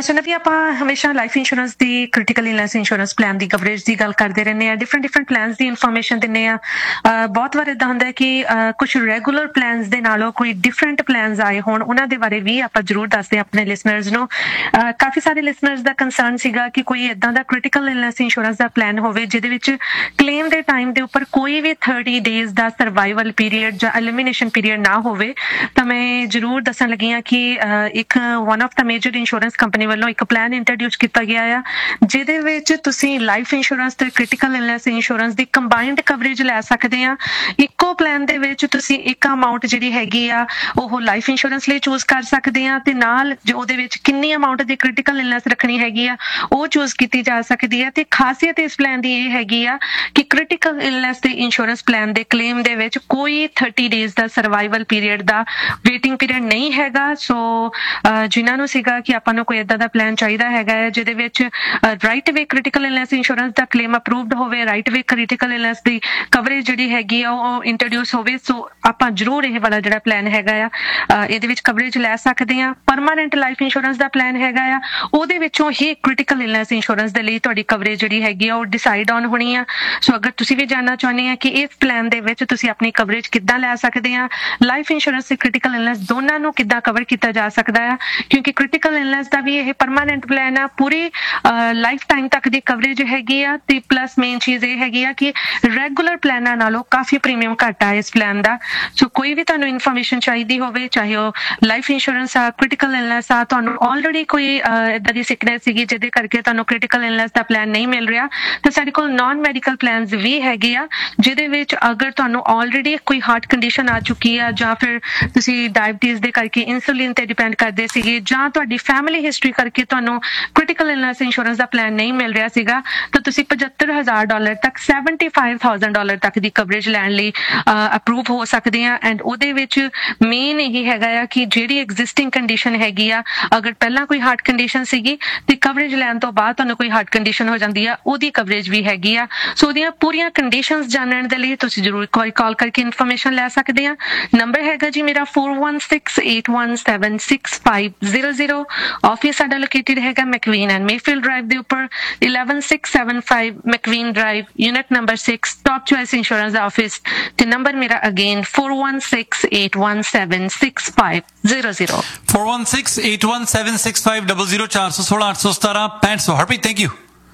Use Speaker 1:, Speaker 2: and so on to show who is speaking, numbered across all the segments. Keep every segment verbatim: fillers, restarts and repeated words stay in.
Speaker 1: ਸੋ ਨਵੀ ਆਪਾਂ ਹਮੇਸ਼ਾ ਲਾਈਫ ਇੰਸ਼ੋਰੈਂਸ ਦੀ ਕ੍ਰਿਟੀਕਲ ਇਲਨੈਸ ਇੰਸ਼ੋਰੈਂਸ ਪਲਾਨ ਦੀ ਕਵਰੇਜ ਦੀ ਗੱਲ ਕਰਦੇ ਰਹਿੰਦੇ ਆ ਡਿਫਰੈਂਟ ਡਿਫਰੈਂਟ ਪਲਾਨਸ ਦੀ ਇਨਫੋਰਮੇਸ਼ਨ ਦਿੰਦੇ ਆ ਬਹੁਤ ਵਾਰ ਇਦਾਂ ਹੁੰਦਾ ਕਿ ਕੁਝ ਰੈਗੂਲਰ ਪਲਾਨਸ ਦੇ ਨਾਲੋਂ ਕੋਈ ਡਿਫਰੈਂਟ ਪਲਾਨਸ ਆਏ ਹੋਣ ਉਹਨਾਂ ਦੇ ਬਾਰੇ ਵੀ ਆਪਾਂ ਜ਼ਰੂਰ ਦੱਸਦੇ ਆਪਣੇ ਲਿਸਨਰਸ ਨੂੰ ਕਾਫੀ ਸਾਰੇ ਲਿਸਨਰਸ ਦਾ ਕੰਸਰਨ ਸੀਗਾ ਕਿ ਕੋਈ ਇਦਾਂ ਦਾ ਕ੍ਰਿਟੀਕਲ ਇਲਨੈਸ ਇੰਸ਼ੋਰੈਂਸ ਦਾ ਪਲਾਨ ਹੋਵੇ ਜਿਹਦੇ ਵਿੱਚ ਕਲੇਮ ਦੇ ਟਾਈਮ ਦੇ ਉੱਪਰ ਕੋਈ ਵੀ thirty ਡੇਜ਼ ਦਾ ਸਰਵਾਈਵਲ ਪੀਰੀਅਡ ਜਾਂ ਐਲੀਮੀਨੇਸ਼ਨ ਪੀਰੀਅਡ ਨਾ ਹੋਵੇ ਤਾਂ ਮੈਂ ਜ਼ਰੂਰ ਦੱਸਣ ਲੱਗੀ ਹਾਂ ਕਿ ਇੱਕ one of the major insurance company ਵੱਲੋਂ ਇੱਕ ਪਲਾਨ ਇੰਟਰੋਡਿਊਸ ਕੀਤਾ ਗਿਆ ਆ ਜਿਹਦੇ ਵਿੱਚ ਤੁਸੀਂ ਲਾਈਫ ਇੰਸ਼ੋਰੈਂਸ ਤੇ ਕ੍ਰਿਟੀਕਲ ਇਲਨੈਸ ਇੰਸ਼ੋਰੈਂਸ ਦੀ ਕੰਬਾਈਨਡ ਕਵਰੇਜ ਲੈ ਸਕਦੇ ਆ ਇੱਕੋ ਪਲਾਨ ਦੇ ਵਿੱਚ ਤੁਸੀਂ ਇੱਕ ਅਮਾਉਂਟ ਜਿਹੜੀ ਹੈਗੀ ਆ ਉਹ ਲਾਈਫ ਇੰਸ਼ੋਰੈਂਸ ਲਈ ਚੂਜ਼ ਕਰ ਸਕਦੇ ਆ ਤੇ ਨਾਲ ਜੋ ਉਹਦੇ ਵਿੱਚ ਕਿੰਨੀ ਅਮਾਉਂਟ ਦੀ ਕ੍ਰਿਟੀਕਲ ਇਲਨੈਸ ਰੱਖਣੀ ਹੈਗੀ ਆ ਉਹ ਚੂਜ਼ ਕੀਤੀ ਜਾ ਸਕਦੀ ਹੈ ਤੇ ਖਾਸੀਅਤ ਇਸ ਪਲਾਨ ਦੀ ਇਹ ਹੈਗੀ ਆ ਕਿ ਕ੍ਰਿਟੀਕਲ ਇਲਨੈਸ ਦੇ ਇੰਸ਼ੋਰੈਂਸ ਪਲਾਨ ਦੇ ਕਲੇਮ ਦੇ ਵਿੱਚ ਕੋਈ thirty ਡੇਜ਼ ਦਾ ਸਰਵਾਈਵਲ ਪੀਰੀਅਡ ਦਾ ਵੇਟਿੰਗ ਪੀਰੀਅਡ ਨਹੀਂ ਹੈਗਾ ਸੋ ਜਿਨ੍ਹਾਂ ਨੂੰ ਸੀਗਾ ਕਿ ਆਪਾਂ ਨੂੰ ਕੋਈ ਏਦਾਂ ਦਾ ਪਲਾਨ ਚਾਹੀਦਾ ਹੈਗਾ ਹੈ ਜਿਹਦੇ ਵਿੱਚ ਰਾਈਟ ਵੇ ਕ੍ਰਿਟੀਕਲ ਇਲਨੈਸ ਇੰਸ਼ੋਰੈਂਸ ਦਾ ਕਲੇਮ ਅਪਰੂਵਡ ਹੋਵੇ ਰਾਈਟ ਵੇ ਕ੍ਰਿਟੀਕਲ ਇਲਨੈਸ ਦੀ ਕਵਰੇਜ ਜਿਹੜੀ ਹੈਗੀ ਆ ਉਹ ਇੰਟਰੋਡਿਊਸ ਹੋਵੇ ਸੋ ਆਪਾਂ ਜ਼ਰੂਰ ਇਹ ਵਾਲਾ ਜਿਹੜਾ ਪਲਾਨ ਹੈਗਾ ਆ ਇਹਦੇ ਵਿੱਚ ਕਵਰੇਜ ਲੈ ਸਕਦੇ ਆ ਪਰਮਾਨੈਂਟ ਲਾਈਫ ਇੰਸ਼ੋਰੈਂਸ ਦਾ ਪਲਾਨ ਹੈਗਾ ਆ ਉਹਦੇ ਵਿੱਚੋਂ ਹੀ ਕ੍ਰਿਟੀਕਲ ਇਲਨੈਸ ਇੰਸ਼ੋਰੈਂਸ ਦੇ ਲਈ ਤੁਹਾਡੀ ਕਵਰੇਜ ਜਿਹੜੀ ਹੈਗੀ ਆ ਉਹ ਡਿਸਾਈਡ ਆਨ ਹੋਣੀ ਆ ਸੋ ਅਗਰ ਤੁਸੀਂ ਵੀ ਜਾਣਨਾ ਚਾਹੁੰਦੇ ਆ ਕਿ ਇਸ ਪਲਾਨ ਦੇ ਵਿੱਚ ਤੁਸੀਂ ਆਪਣੀ ਕਵਰੇਜ ਕਿੱਦਾਂ ਲੈ ਸਕਦੇ ਆ ਲਾਈਫ ਇੰਸ਼ੋਰੈਂਸ ਤੇ ਕ੍ਰਿਟੀਕਲ ਇਲਨੈਸ ਦੋਨਾਂ ਨੂੰ ਕਿੱਦਾਂ ਕਵਰ ਕੀਤਾ ਜਾ ਸਕਦਾ ਆ ਕਿਉਂਕਿ ਕ੍ਰਿਟੀਕਲ ਇਲਨੈਸ ਦਾ ਵੀ ਇਹ ਪਰਮਾਨੈਂਟ ਪਲਾਨ ਆ ਪੂਰੀ ਲਾਈਫ ਟਾਈਮ ਤੱਕ ਦੀ ਕਵਰੇਜ ਹੈਗੀ ਆ ਤੇ ਪਲੱਸ ਮੇਨ ਚੀਜ਼ ਇਹ ਹੈਗੀ ਆ ਕਿ ਰੈਗੂਲਰ ਪਲਾਨਾਂ ਨਾਲੋਂ ਕਾਫੀ ਪ੍ਰੀਮੀਅਮ ਘੱਟ ਆ ਇਸ ਪਲਾਨ ਦਾ ਸੋ ਕੋਈ ਵੀ ਤੁਹਾਨੂੰ ਇਨਫੋਰਮੇਸ਼ਨ ਚਾਹੀਦੀ ਹੋਵੇ ਚਾਹੇ ਉਹ ਲਾਈਫ ਇੰਸ਼ੋਰੈਂਸ ਆ ਕ੍ਰਿਟੀਕਲ ਇਲਨੈਸ ਆ ਤੁਹਾਨੂੰ ਆਲਰੇਡੀ ਕੋਈ ਇਦਾਂ ਦੀ ਸਿਕਨੈਸ ਸੀਗੀ ਜਿਹਦੇ ਕਰਕੇ ਤੁਹਾਨੂੰ ਕ੍ਰਿਟੀਕਲ ਇਲਨੈਸ ਦਾ ਪਲਾਨ ਨਹੀਂ ਮਿਲ ਰਿਹਾ ਤੇ ਸਾਡੇ ਕੋਲ ਨਾਨ ਮੈਡੀਕਲ ਪਲਾਨਸ ਵੀ ਹੈਗੇ ਆ ਜਿਹਦੇ ਵਿੱਚ ਅਗਰ ਤੁਹਾਨੂੰ ਆਲਰੇਡੀ ਕੋਈ ਹਾਰਟ ਕੰਡੀਸ਼ਨ ਆ ਚੁੱਕੀ ਆ ਜਾਂ ਫਿਰ ਤੁਸੀਂ ਡਾਇਬਟੀਜ਼ ਦੇ ਕਰਕੇ ਇਨਸੂਲਿਨ ਤੇ ਡਿਪੈਂਡ ਕਰਦੇ ਸੀਗੇ ਜਾਂ ਤੁਹਾਡੀ ਫੈਮਿਲੀ ਹਿਸਟਰੀ ਕਰਕੇ ਤੁਹਾਨੂੰ ਕ੍ਰਿਟੀਕਲ ਇਲਨੈਸ ਇੰਸ਼ੋਰੈਂਸ ਦਾ ਪਲਾਨ ਨਹੀਂ ਮਿਲ ਰਿਹਾ ਸੀਗਾ ਤਾਂ ਤੁਸੀਂ ਪਝੱਤਰ ਹਜ਼ਾਰ ਡਾਲਰ ਤੱਕ seventy-five thousand ਡਾਲਰ ਤੱਕ ਦੀ ਕਵਰੇਜ ਲੈਣ ਲਈ ਅਪਰੂਵ ਹੋ ਸਕਦੇ ਆ ਐਂਡ ਉਹਦੇ ਵਿੱਚ ਮੇਨ ਇਹ ਹੈਗਾ ਆ ਕਿ ਜਿਹੜੀ ਐਗਜ਼ਿਸਟਿੰਗ ਕੰਡੀਸ਼ਨ ਹੈਗੀ ਆ ਅਗਰ ਪਹਿਲਾਂ ਕੋਈ ਹਾਰਟ ਕੰਡੀਸ਼ਨ ਸੀਗੀ ਤੇ ਕਵਰੇਜ ਲੈਣ ਤੋਂ ਬਾਅਦ ਤੁਹਾਨੂੰ ਕੋਈ ਹਾਰਟ ਕੰਡੀਸ਼ਨ ਹੋ ਜਾਂਦੀ ਆ ਉਹਦੀ ਕਵਰੇਜ ਵੀ ਹੈਗੀ ਆ ਸੋ ਉਹਦੀਆਂ ਪੂਰੀਆਂ ਕੰਡੀਸ਼ਨਸ ਜਾਣਨ ਦੇ ਲਈ ਤੁਸੀਂ ਜ਼ਰੂਰ ਇੱਕ ਵਾਰੀ ਕਾਲ ਕਰਕੇ ਇਨਫੋਰਮੇਸ਼ਨ ਲੈ ਸਕਦੇ ਆ ਨੰਬਰ ਹੈਗਾ ਜੀ ਮੇਰਾ four one six eight one seven six five zero zero office ਸਾਡਾ ਲੋਕੇਟਡ ਹੈਗਾ ਮੈਕਵੀਨ ਐਂਡ ਮੇਫੀਲਡ ਡਰਾਈਵ ਦੇ ਉੱਪਰ eleven six seven five ਮੈਕਵੀਨ drive unit number six top choice insurance ਦਾ ਆਫਿਸ ਤੇ ਨੰਬਰ ਮੇਰਾ again four one six eight one seven six five zero zero
Speaker 2: four one six eight one seven six five zero zero four one six eight one seven six five zero zero Harpreet thank you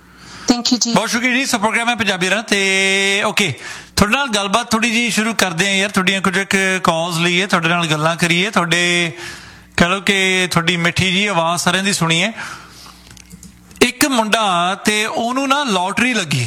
Speaker 1: thank you ਜੀ
Speaker 2: ਬਹੁਤ ਸ਼ੁਕਰੀਆ ਜੀ ਸੋ programme ਹੈ ਪੰਜਾਬੀ ਰਾਂ ਤੇ okay ਤੁਹਾਡੇ ਨਾਲ ਗੱਲਬਾਤ ਥੋੜੀ ਜੀ ਸ਼ੁਰੂ ਕਰਦੇ ਆ ਯਾਰ ਤੁਹਾਡੀਆਂ ਕੁਝ ਕਾਲਸ ਲਈਏ ਤੁਹਾਡੇ ਨਾਲ ਗੱਲਾਂ ਕਰੀਏ ਤੁਹਾਡੇ ਕਹ ਲਓ ਕਿ ਤੁਹਾਡੀ ਮਿੱਠੀ ਜੀ ਆਵਾਜ਼ ਸਾਰਿਆਂ ਦੀ ਸੁਣੀਏ ਇੱਕ ਮੁੰਡਾ ਤੇ ਉਹਨੂੰ ਨਾ ਲੋਟਰੀ ਲੱਗੀ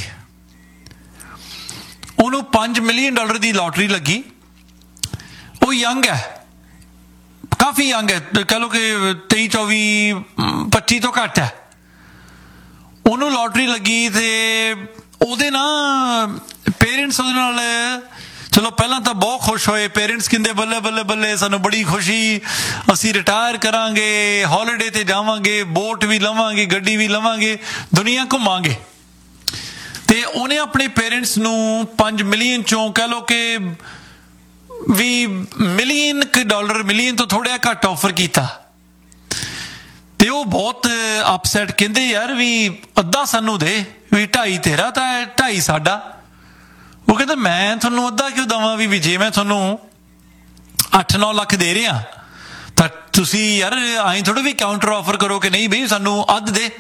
Speaker 2: ਉਹਨੂੰ ਪੰਜ ਮਿਲੀਅਨ ਡਾਲਰ ਦੀ ਲੋਟਰੀ ਲੱਗੀ ਉਹ ਯੰਗ ਹੈ ਕਾਫੀ ਯੰਗ ਹੈ ਕਹ ਲਓ ਕਿ ਤੇਈ ਚੌਵੀ ਪੱਚੀ ਤੋਂ ਘੱਟ ਹੈ ਉਹਨੂੰ ਲੋਟਰੀ ਲੱਗੀ ਤੇ ਉਹਦੇ ਨਾ ਪੇਰੈਂਟਸ ਉਹਦੇ ਨਾਲ ਚਲੋ ਪਹਿਲਾਂ ਤਾਂ ਬਹੁਤ ਖੁਸ਼ ਹੋਏ ਪੇਰੈਂਟਸ ਕਹਿੰਦੇ ਬੱਲੇ ਬੱਲੇ ਬੱਲੇ ਸਾਨੂੰ ਬੜੀ ਖੁਸ਼ੀ ਅਸੀਂ ਰਿਟਾਇਰ ਕਰਾਂਗੇ ਹੌਲੀਡੇ ਤੇ ਜਾਵਾਂਗੇ ਬੋਟ ਵੀ ਲਵਾਂਗੇ ਗੱਡੀ ਵੀ ਲਵਾਂਗੇ ਦੁਨੀਆ ਘੁੰਮਾਂਗੇ ਤੇ ਉਹਨੇ ਆਪਣੇ ਪੇਰੈਂਟਸ ਨੂੰ ਪੰਜ ਮਿਲੀਅਨ ਚੋਂ ਕਹਿ ਲਓ ਕਿ ਵੀ ਮਿਲੀਅਨ ਕੁ ਡਾਲਰ ਮਿਲੀਅਨ ਤੋਂ ਥੋੜ੍ਹਾ ਘੱਟ ਆਫਰ ਕੀਤਾ ਤੇ ਉਹ ਬਹੁਤ ਅਪਸੈਟ ਕਹਿੰਦੇ ਯਾਰ ਵੀ ਅੱਧਾ ਸਾਨੂੰ ਦੇ ਵੀ ਢਾਈ ਤੇਰਾ ਤਾਂ ਢਾਈ ਸਾਡਾ ਉਹ ਕਹਿੰਦਾ ਮੈਂ ਤੁਹਾਨੂੰ ਅੱਧਾ ਕਿਉਂ ਦੇਵਾਂ ਵੀ ਜੇ ਮੈਂ ਤੁਹਾਨੂੰ ਅੱਠ ਨੌ ਲੱਖ ਦੇ ਰਿਹਾ ਤਾਂ ਤੁਸੀਂ ਯਾਰ ਐਂ ਥੋੜ੍ਹਾ ਵੀ ਕਾਊਂਟਰ ਆਫਰ ਕਰੋ ਕਿ ਨਹੀਂ ਬਈ ਸਾਨੂੰ ਅੱਧ ਦੇ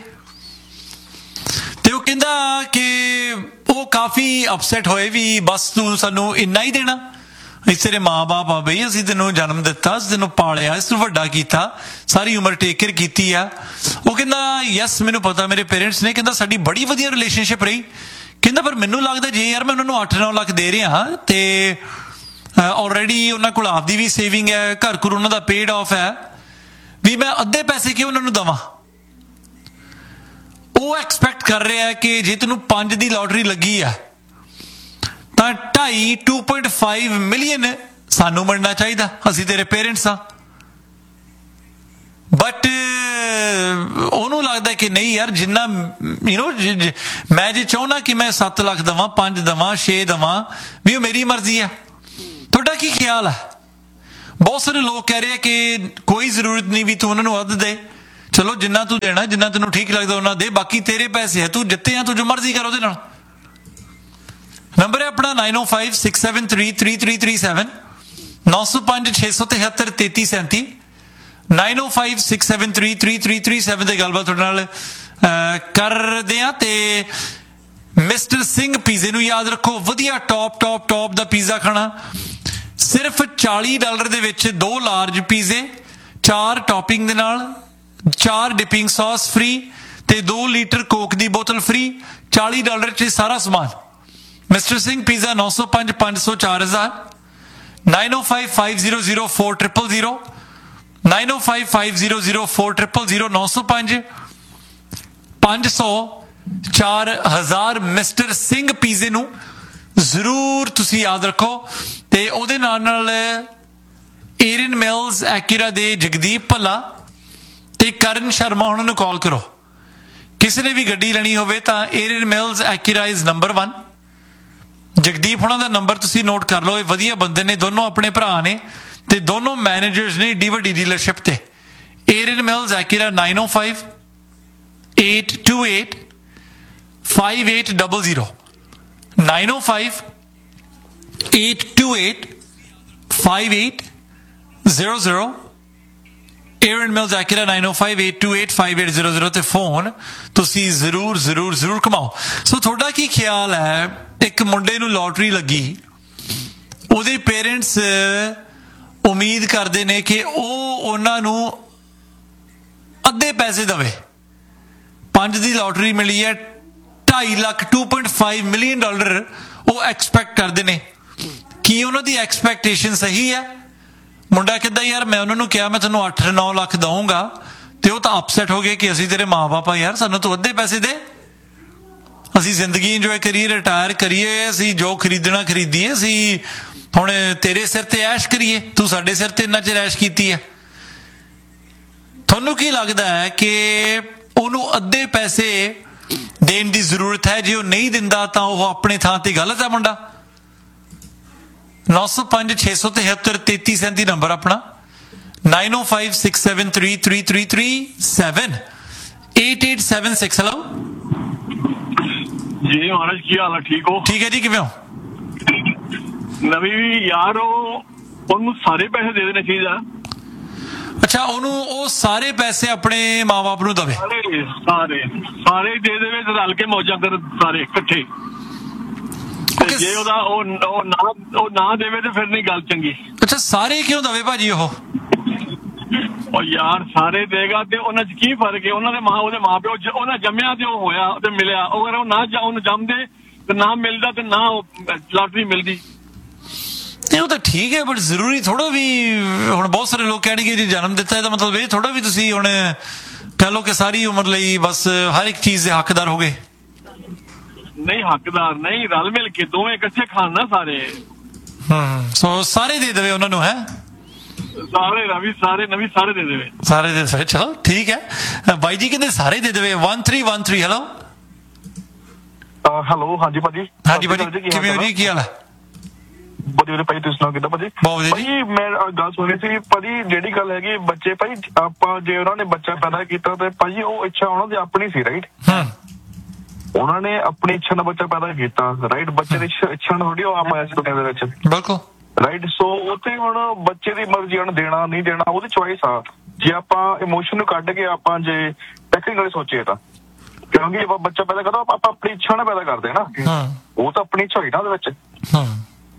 Speaker 2: ਤੇ ਉਹ ਕਹਿੰਦਾ ਕਿ ਉਹ ਕਾਫੀ ਅਪਸੈਟ ਹੋਏ ਵੀ ਬਸ ਤੂੰ ਸਾਨੂੰ ਇੰਨਾ ਹੀ ਦੇਣਾ ਅਸੀਂ ਤੇਰੇ ਮਾਂ ਬਾਪ ਆ ਬਈ ਅਸੀਂ ਤੈਨੂੰ ਜਨਮ ਦਿੱਤਾ ਅਸੀਂ ਤੈਨੂੰ ਪਾਲਿਆ ਇਸ ਨੂੰ ਵੱਡਾ ਕੀਤਾ ਸਾਰੀ ਉਮਰ ਟੇਕ ਕੇਅਰ ਕੀਤੀ ਆ ਉਹ ਕਹਿੰਦਾ ਯੈਸ ਮੈਨੂੰ ਪਤਾ ਮੇਰੇ ਪੇਰੈਂਟਸ ਨੇ ਕਹਿੰਦਾ ਸਾਡੀ ਬੜੀ ਵਧੀਆ ਰਿਲੇਸ਼ਨਸ਼ਿਪ ਰਹੀ ਕਹਿੰਦਾ ਪਰ ਮੈਨੂੰ ਲੱਗਦਾ ਜੇ ਯਾਰ ਮੈਂ ਉਹਨਾਂ ਨੂੰ ਅੱਠ ਨੌ ਲੱਖ ਦੇ ਰਿਹਾ ਤੇ ਆਲਰੇਡੀ ਉਹਨਾਂ ਕੋਲ ਆਪਦੀ ਵੀ ਸੇਵਿੰਗ ਹੈ ਘਰ ਘਰ ਉਹਨਾਂ ਦਾ ਪੇਡ ਆਫ ਹੈ ਵੀ ਮੈਂ ਅੱਧੇ ਪੈਸੇ ਕਿਉਂ ਉਹਨਾਂ ਨੂੰ ਦੇਵਾਂ ਉਹ ਐਕਸਪੈਕਟ ਕਰ ਰਿਹਾ ਕਿ ਜੇ ਤੈਨੂੰ ਪੰਜ ਦੀ ਲੋਟਰੀ ਲੱਗੀ ਆ ਤਾਂ ਢਾਈ two point five ਮਿਲੀਅਨ ਸਾਨੂੰ ਮਿਲਣਾ ਚਾਹੀਦਾ ਅਸੀਂ ਤੇਰੇ ਪੇਰੈਂਟਸ ਆ ਬਟ ਉਹਨੂੰ ਲੱਗਦਾ ਕਿ ਨਹੀਂ ਯਾਰ ਜਿੰਨਾ ਯੂ ਨੋ ਮੈਂ ਜੇ ਚਾਹੁੰਦਾ ਕਿ ਮੈਂ ਸੱਤ ਲੱਖ ਦੇਵਾਂ ਪੰਜ ਦੇਵਾਂ ਛੇ ਦੇਵਾਂ ਵੀ ਉਹ ਮੇਰੀ ਮਰਜ਼ੀ ਆ ਤੁਹਾਡਾ ਕੀ ਖਿਆਲ ਹੈ ਬਹੁਤ ਸਾਰੇ ਲੋਕ ਕਹਿ ਰਹੇ ਕਿ ਕੋਈ ਜ਼ਰੂਰਤ ਨਹੀਂ ਵੀ ਤੂੰ ਉਹਨਾਂ ਨੂੰ ਅੱਧ ਦੇ ਚਲੋ ਜਿੰਨਾ ਤੂੰ ਦੇਣਾ, ਜਿੰਨਾ ਤੈਨੂੰ ਠੀਕ ਲੱਗਦਾ ਉਹਨਾਂ ਦੇ, ਬਾਕੀ ਤੇਰੇ ਪੈਸੇ ਹੈ, ਤੂੰ ਜਿੱਤੇ ਆ, ਤੂੰ ਜੋ ਮਰਜ਼ੀ ਕਰ ਉਹਦੇ ਨਾਲ। ਨੰਬਰ ਹੈ ਆਪਣਾ ਨਾइन ओ five six seven three three three three seven नौ सौ पाँच छे सौ तिहत्तर तैंती सैंती नाइन ओ five six seven three three three three seven ਤੇ ਗੱਲਬਾਤ ਤੁਹਾਡੇ ਨਾਲ ਕਰਦੇ ਆ। ਤੇ ਮਿਸਟਰ ਸਿੰਘ ਪੀਜ਼ੇ ਨੂੰ ਯਾਦ ਰੱਖੋ, ਵਧੀਆ ਟੌਪ ਟੌਪ ਟੌਪ ਦਾ ਪੀਜ਼ਾ ਖਾਣਾ ਸਿਰਫ ਚਾਲੀ ਡਾਲਰ ਦੇ ਵਿੱਚ, ਦੋ ਲਾਰਜ ਪੀਜ਼ੇ, ਚਾਰ ਟੌਪਿੰਗ ਦੇ ਨਾਲ, ਚਾਰ ਡਿਪਿੰਗ ਸੌਸ ਫ੍ਰੀ ਤੇ ਦੋ ਲੀਟਰ ਕੋਕ ਦੀ ਬੋਤਲ ਫ੍ਰੀ। ਚਾਲੀ ਡਾਲਰ 'ਚ ਸਾਰਾ ਸਮਾਨ। ਮਿਸਟਰ ਸਿੰਘ ਪੀਜ਼ਾ नौ सौ पाँच पाँच सौ चार हज़ार नाइन ओ five five zero zero four triple zero nine ओ five five zero zero four triple zero नौ सौ पाँच पाँच सौ चार हज़ार। मिस्टर ਸਿੰਘ ਪੀਜ਼ੇ ਨੂੰ ਜ਼ਰੂਰ ਤੁਸੀਂ ਯਾਦ ਰੱਖੋ। ਤੇ ਉਹਦੇ ਨਾਲ ਨਾਲ ਏਰਨ ਮਿਲਸ ਐਕੀਰਾ ਦੇ ਜਗਦੀਪ ਭੱਲਾ ਤੇ ਕਰਨ ਸ਼ਰਮਾ ਉਹਨਾਂ ਨੂੰ ਕਾਲ ਕਰੋ। ਕਿਸੇ ਨੇ ਵੀ ਗੱਡੀ ਲੈਣੀ ਹੋਵੇ ਤਾਂ ਏਰਨ mills ਐਕੀਰਾ is number one. Jagdeep ਉਹਨਾਂ ਦਾ ਨੰਬਰ ਤੁਸੀਂ ਨੋਟ ਕਰ ਲਓ। ਇਹ ਵਧੀਆ ਬੰਦੇ ਨੇ, ਦੋਨੋਂ ਆਪਣੇ ਭਰਾ ਨੇ ਤੇ ਦੋਨੋਂ ਮੈਨੇਜਰਸ ਨੇ ਏਡੀ ਵੱਡੀ ਡੀਲਰਸ਼ਿਪ ਤੇ। ਏਰਨ mills ਐਕੀਰਾ nine O five eight to eight five eight double zero nine O five eight to eight five eight zero zero ਏਰਨ mills ਐਕੀਰਾ nine O five eight to eight five eight zero zero ਤੇ phone ਤੁਸੀਂ ਜ਼ਰੂਰ ਜ਼ਰੂਰ ਜ਼ਰੂਰ ਘੁਮਾਓ। ਸੋ ਤੁਹਾਡਾ ਕੀ ਖਿਆਲ ਹੈ, ਇੱਕ ਮੁੰਡੇ ਨੂੰ ਲੋਟਰੀ ਲੱਗੀ, ਉਹਦੇ ਪੇਰੈਂਟਸ ਉਮੀਦ ਕਰਦੇ ਨੇ ਕਿ ਉਹ ਉਹਨਾਂ ਨੂੰ ਅੱਧੇ ਪੈਸੇ ਦੇਵੇ। ਪੰਜ ਦੀ ਲੋਟਰੀ ਮਿਲੀ ਹੈ, ਢਾਈ lakh two point five million dollar ਉਹ ਐਕਸਪੈਕਟ ਕਰਦੇ ਨੇ। ਕੀ ਉਹਨਾਂ ਦੀ ਐਕਸਪੈਕਟੇਸ਼ਨ ਸਹੀ ਹੈ? ਮੁੰਡਾ ਕਹਿੰਦਾ ਯਾਰ ਮੈਂ ਉਹਨਾਂ ਨੂੰ ਕਿਹਾ ਮੈਂ ਤੁਹਾਨੂੰ ਅੱਠ ਨੌ ਲੱਖ ਦਊਂਗਾ, ਤੇ ਉਹ ਤਾਂ ਅਪਸੈਟ ਹੋ ਗਏ ਕਿ ਅਸੀਂ ਤੇਰੇ ਮਾਂ ਬਾਪ ਆ ਯਾਰ, ਸਾਨੂੰ ਤੂੰ ਅੱਧੇ ਪੈਸੇ ਦੇ, ਅਸੀਂ ਜ਼ਿੰਦਗੀ ਇੰਜੋਏ ਕਰੀਏ, ਰਿਟਾਇਰ ਕਰੀਏ, ਅਸੀਂ ਜੋ ਖਰੀਦਣਾ ਖਰੀਦੀਏ, ਅਸੀਂ ਹੁਣ ਤੇਰੇ ਸਿਰ ਤੇ ਐਸ਼ ਕਰੀਏ, ਤੂੰ ਸਾਡੇ ਸਿਰ ਤੇ ਇੰਨਾ ਚਿਰ ਐਸ਼ ਕੀਤੀ ਹੈ। ਤੁਹਾਨੂੰ ਕੀ ਲੱਗਦਾ ਹੈ ਕਿ ਉਹਨੂੰ ਅੱਧੇ ਪੈਸੇ ਦੇਣ ਦੀ ਜ਼ਰੂਰਤ ਹੈ? ਜੇ ਉਹ ਨਹੀਂ ਦਿੰਦਾ ਤਾਂ ਉਹ ਆਪਣੇ ਥਾਂ ਤੇ ਗਲਤ ਹੈ ਮੁੰਡਾ। नौ सौ पाँच छे सौ तिहत्तर तैंती सैंती नंबर अपना नाइन ओ five six seven three three three three seven eight eight seven six. Hello
Speaker 3: जी महाराज, की हाल है? ठीक हो?
Speaker 2: ठीक है जी, किवें हो?
Speaker 3: नवी यार ਉਹਨੂੰ ਸਾਰੇ ਪੈਸੇ ਦੇ ਦੇਣੇ ਚਾਹੀਦਾ।
Speaker 2: ਅੱਛਾ, ਉਹਨੂੰ ਉਹ ਸਾਰੇ ਪੈਸੇ ਆਪਣੇ ਮਾਂ-ਬਾਪ ਨੂੰ ਦਵੇ?
Speaker 3: ਸਾਰੇ ਸਾਰੇ ਸਾਰੇ ਦੇ ਦੇਵੇ ਤੇ ਰਲ ਕੇ ਮੌਜਾਂ ਕਰ ਸਾਰੇ ਇਕੱਠੇ। ਤੇ ਜੇ ਉਹਦਾ ਉਹ ਉਹ ਨਾ ਉਹ ਨਾ ਦੇਵੇ ਤੇ ਫਿਰ ਨਹੀਂ ਗੱਲ ਚੰਗੀ।
Speaker 2: ਅੱਛਾ, ਸਾਰੇ ਕਿਉਂ ਦਵੇ ਭਾਜੀ? ਉਹ
Speaker 3: ਉਹ ਯਾਰ ਸਾਰੇ ਦੇਗਾ ਤੇ ਉਹਨਾਂ 'ਚ ਕੀ ਫਰਕ ਹੈ? ਉਹਨਾਂ ਦੇ ਮਾਂ ਉਹਦੇ ਮਾਂ ਪਿਓ ਉਹਨਾਂ ਜੰਮਿਆ ਤੇ ਉਹ ਹੋਇਆ ਤੇ ਮਿਲਿਆ। ਉਹ ਅਗਰ ਉਹ ਨਾ ਉਹਨੂੰ ਜੰਮਦੇ ਤੇ ਨਾ ਮਿਲਦਾ ਤੇ ਨਾ ਲਾਟਰੀ ਮਿਲਦੀ।
Speaker 2: ਨਹੀਂ, ਉਹ ਤਾਂ ਠੀਕ ਹੈ, ਬਟ ਜ਼ਰੂਰੀ ਥੋੜਾ ਵੀ ਹੁਣ ਬਹੁਤ ਸਾਰੇ ਲੋਕ ਕਹਿਣਗੇ ਜੀ ਜਨਮ ਦਿੱਤਾ ਇਹਦਾ ਮਤਲਬ ਇਹ ਥੋੜਾ ਵੀ ਤੁਸੀਂ ਹੁਣ ਕਹਿ ਲਓ ਕਿ ਸਾਰੀ ਉਮਰ ਲਈ ਬਸ ਹਰ ਇੱਕ ਚੀਜ਼ ਦੇ ਹੱਕਦਾਰ ਹੋ ਗਏ।
Speaker 3: ਨਹੀਂ, ਹੱਕਦਾਰ ਨਹੀਂ, ਰਲ ਮਿਲ ਕੇ ਦੋਵੇਂ ਇਕੱਠੇ ਖਾਣ ਨਾ ਸਾਰੇ।
Speaker 2: ਹਮ ਸੋ ਸਾਰੇ ਦੇ ਦੇਵੇ ਉਹਨਾਂ ਨੂੰ? ਹੈ
Speaker 3: ਸਾਰੇ ਰਵੀ ਸਾਰੇ ਨਵੀਂ ਸਾਰੇ ਦੇ ਦੇਵੇ,
Speaker 2: ਸਾਰੇ ਦੇ ਦੇਵੇ। ਚਲੋ ਠੀਕ ਹੈ, ਬਾਈ ਜੀ ਕਹਿੰਦੇ ਸਾਰੇ ਦੇ ਦੇਵੇ। One three one three. Hello
Speaker 4: hello ਹਾਂਜੀ ਭਾਜੀ।
Speaker 2: ਹਾਂਜੀ ਭਾਜੀ, ਕਿਵੇਂ ਹੋ ਜੀ? ਕੀ ਹਾਲ ਹੈ?
Speaker 4: ਵਧੀਆ ਵਧੀਆ ਭਾਜੀ, ਤੁਸੀਂ ਸੁਣਾਓ ਕਿੱਦਾਂ ਭਾਜੀ? ਭਾਜੀ ਮੈਂ ਗੱਲ ਸੁਣੀ ਸੀ ਭਾਜੀ, ਜਿਹੜੀ ਗੱਲ ਹੈਗੀ ਬੱਚੇ ਭਾਈ ਆਪਾਂ ਜੇ ਉਹਨਾਂ ਨੇ ਬੱਚਾ ਪੈਦਾ ਕੀਤਾ ਤੇ ਭਾਜੀ ਉਹ ਇੱਛਾ ਉਹਨਾਂ ਦੀ ਆਪਣੀ ਸੀ, ਰਾਈਟ? ਉਹਨਾਂ ਨੇ ਆਪਣੀ ਇੱਛਾ ਨਾਲ ਬੱਚਾ ਪੈਦਾ ਕੀਤਾ, ਰਾਈਟ? ਬੱਚੇ ਦੀ ਇੱਛਾ ਨਾਲ ਥੋੜੀ ਉਹ ਆਪ ਆਇਆ ਸੀ ਦੁਨੀਆ ਦੇ ਵਿੱਚ,
Speaker 2: ਬਿਲਕੁਲ
Speaker 4: ਰਾਈਟ? ਸੋ ਉੱਥੇ ਹੁਣ ਬੱਚੇ ਦੀ ਮਰਜ਼ੀ ਉਹਨੂੰ ਦੇਣਾ ਨਹੀਂ ਦੇਣਾ ਉਹਦੀ ਚੋਇਸ ਆ। ਜੇ ਆਪਾਂ ਇਮੋਸ਼ਨ ਨੂੰ ਕੱਢ ਕੇ ਆਪਾਂ ਜੇ ਟੈਕਨੀਕਲੀ ਸੋਚੀਏ ਤਾਂ, ਕਿਉਂਕਿ ਆਪਾਂ ਬੱਚਾ ਪੈਦਾ ਕਰਦਾ ਆਪਾਂ ਆਪਣੀ ਇੱਛਾ ਨਾਲ ਪੈਦਾ ਕਰਦੇ ਨਾ, ਉਹ ਤਾਂ ਆਪਣੀ ਇੱਛਾ ਹੋਈ ਨਾ ਉਹਦੇ ਵਿੱਚ।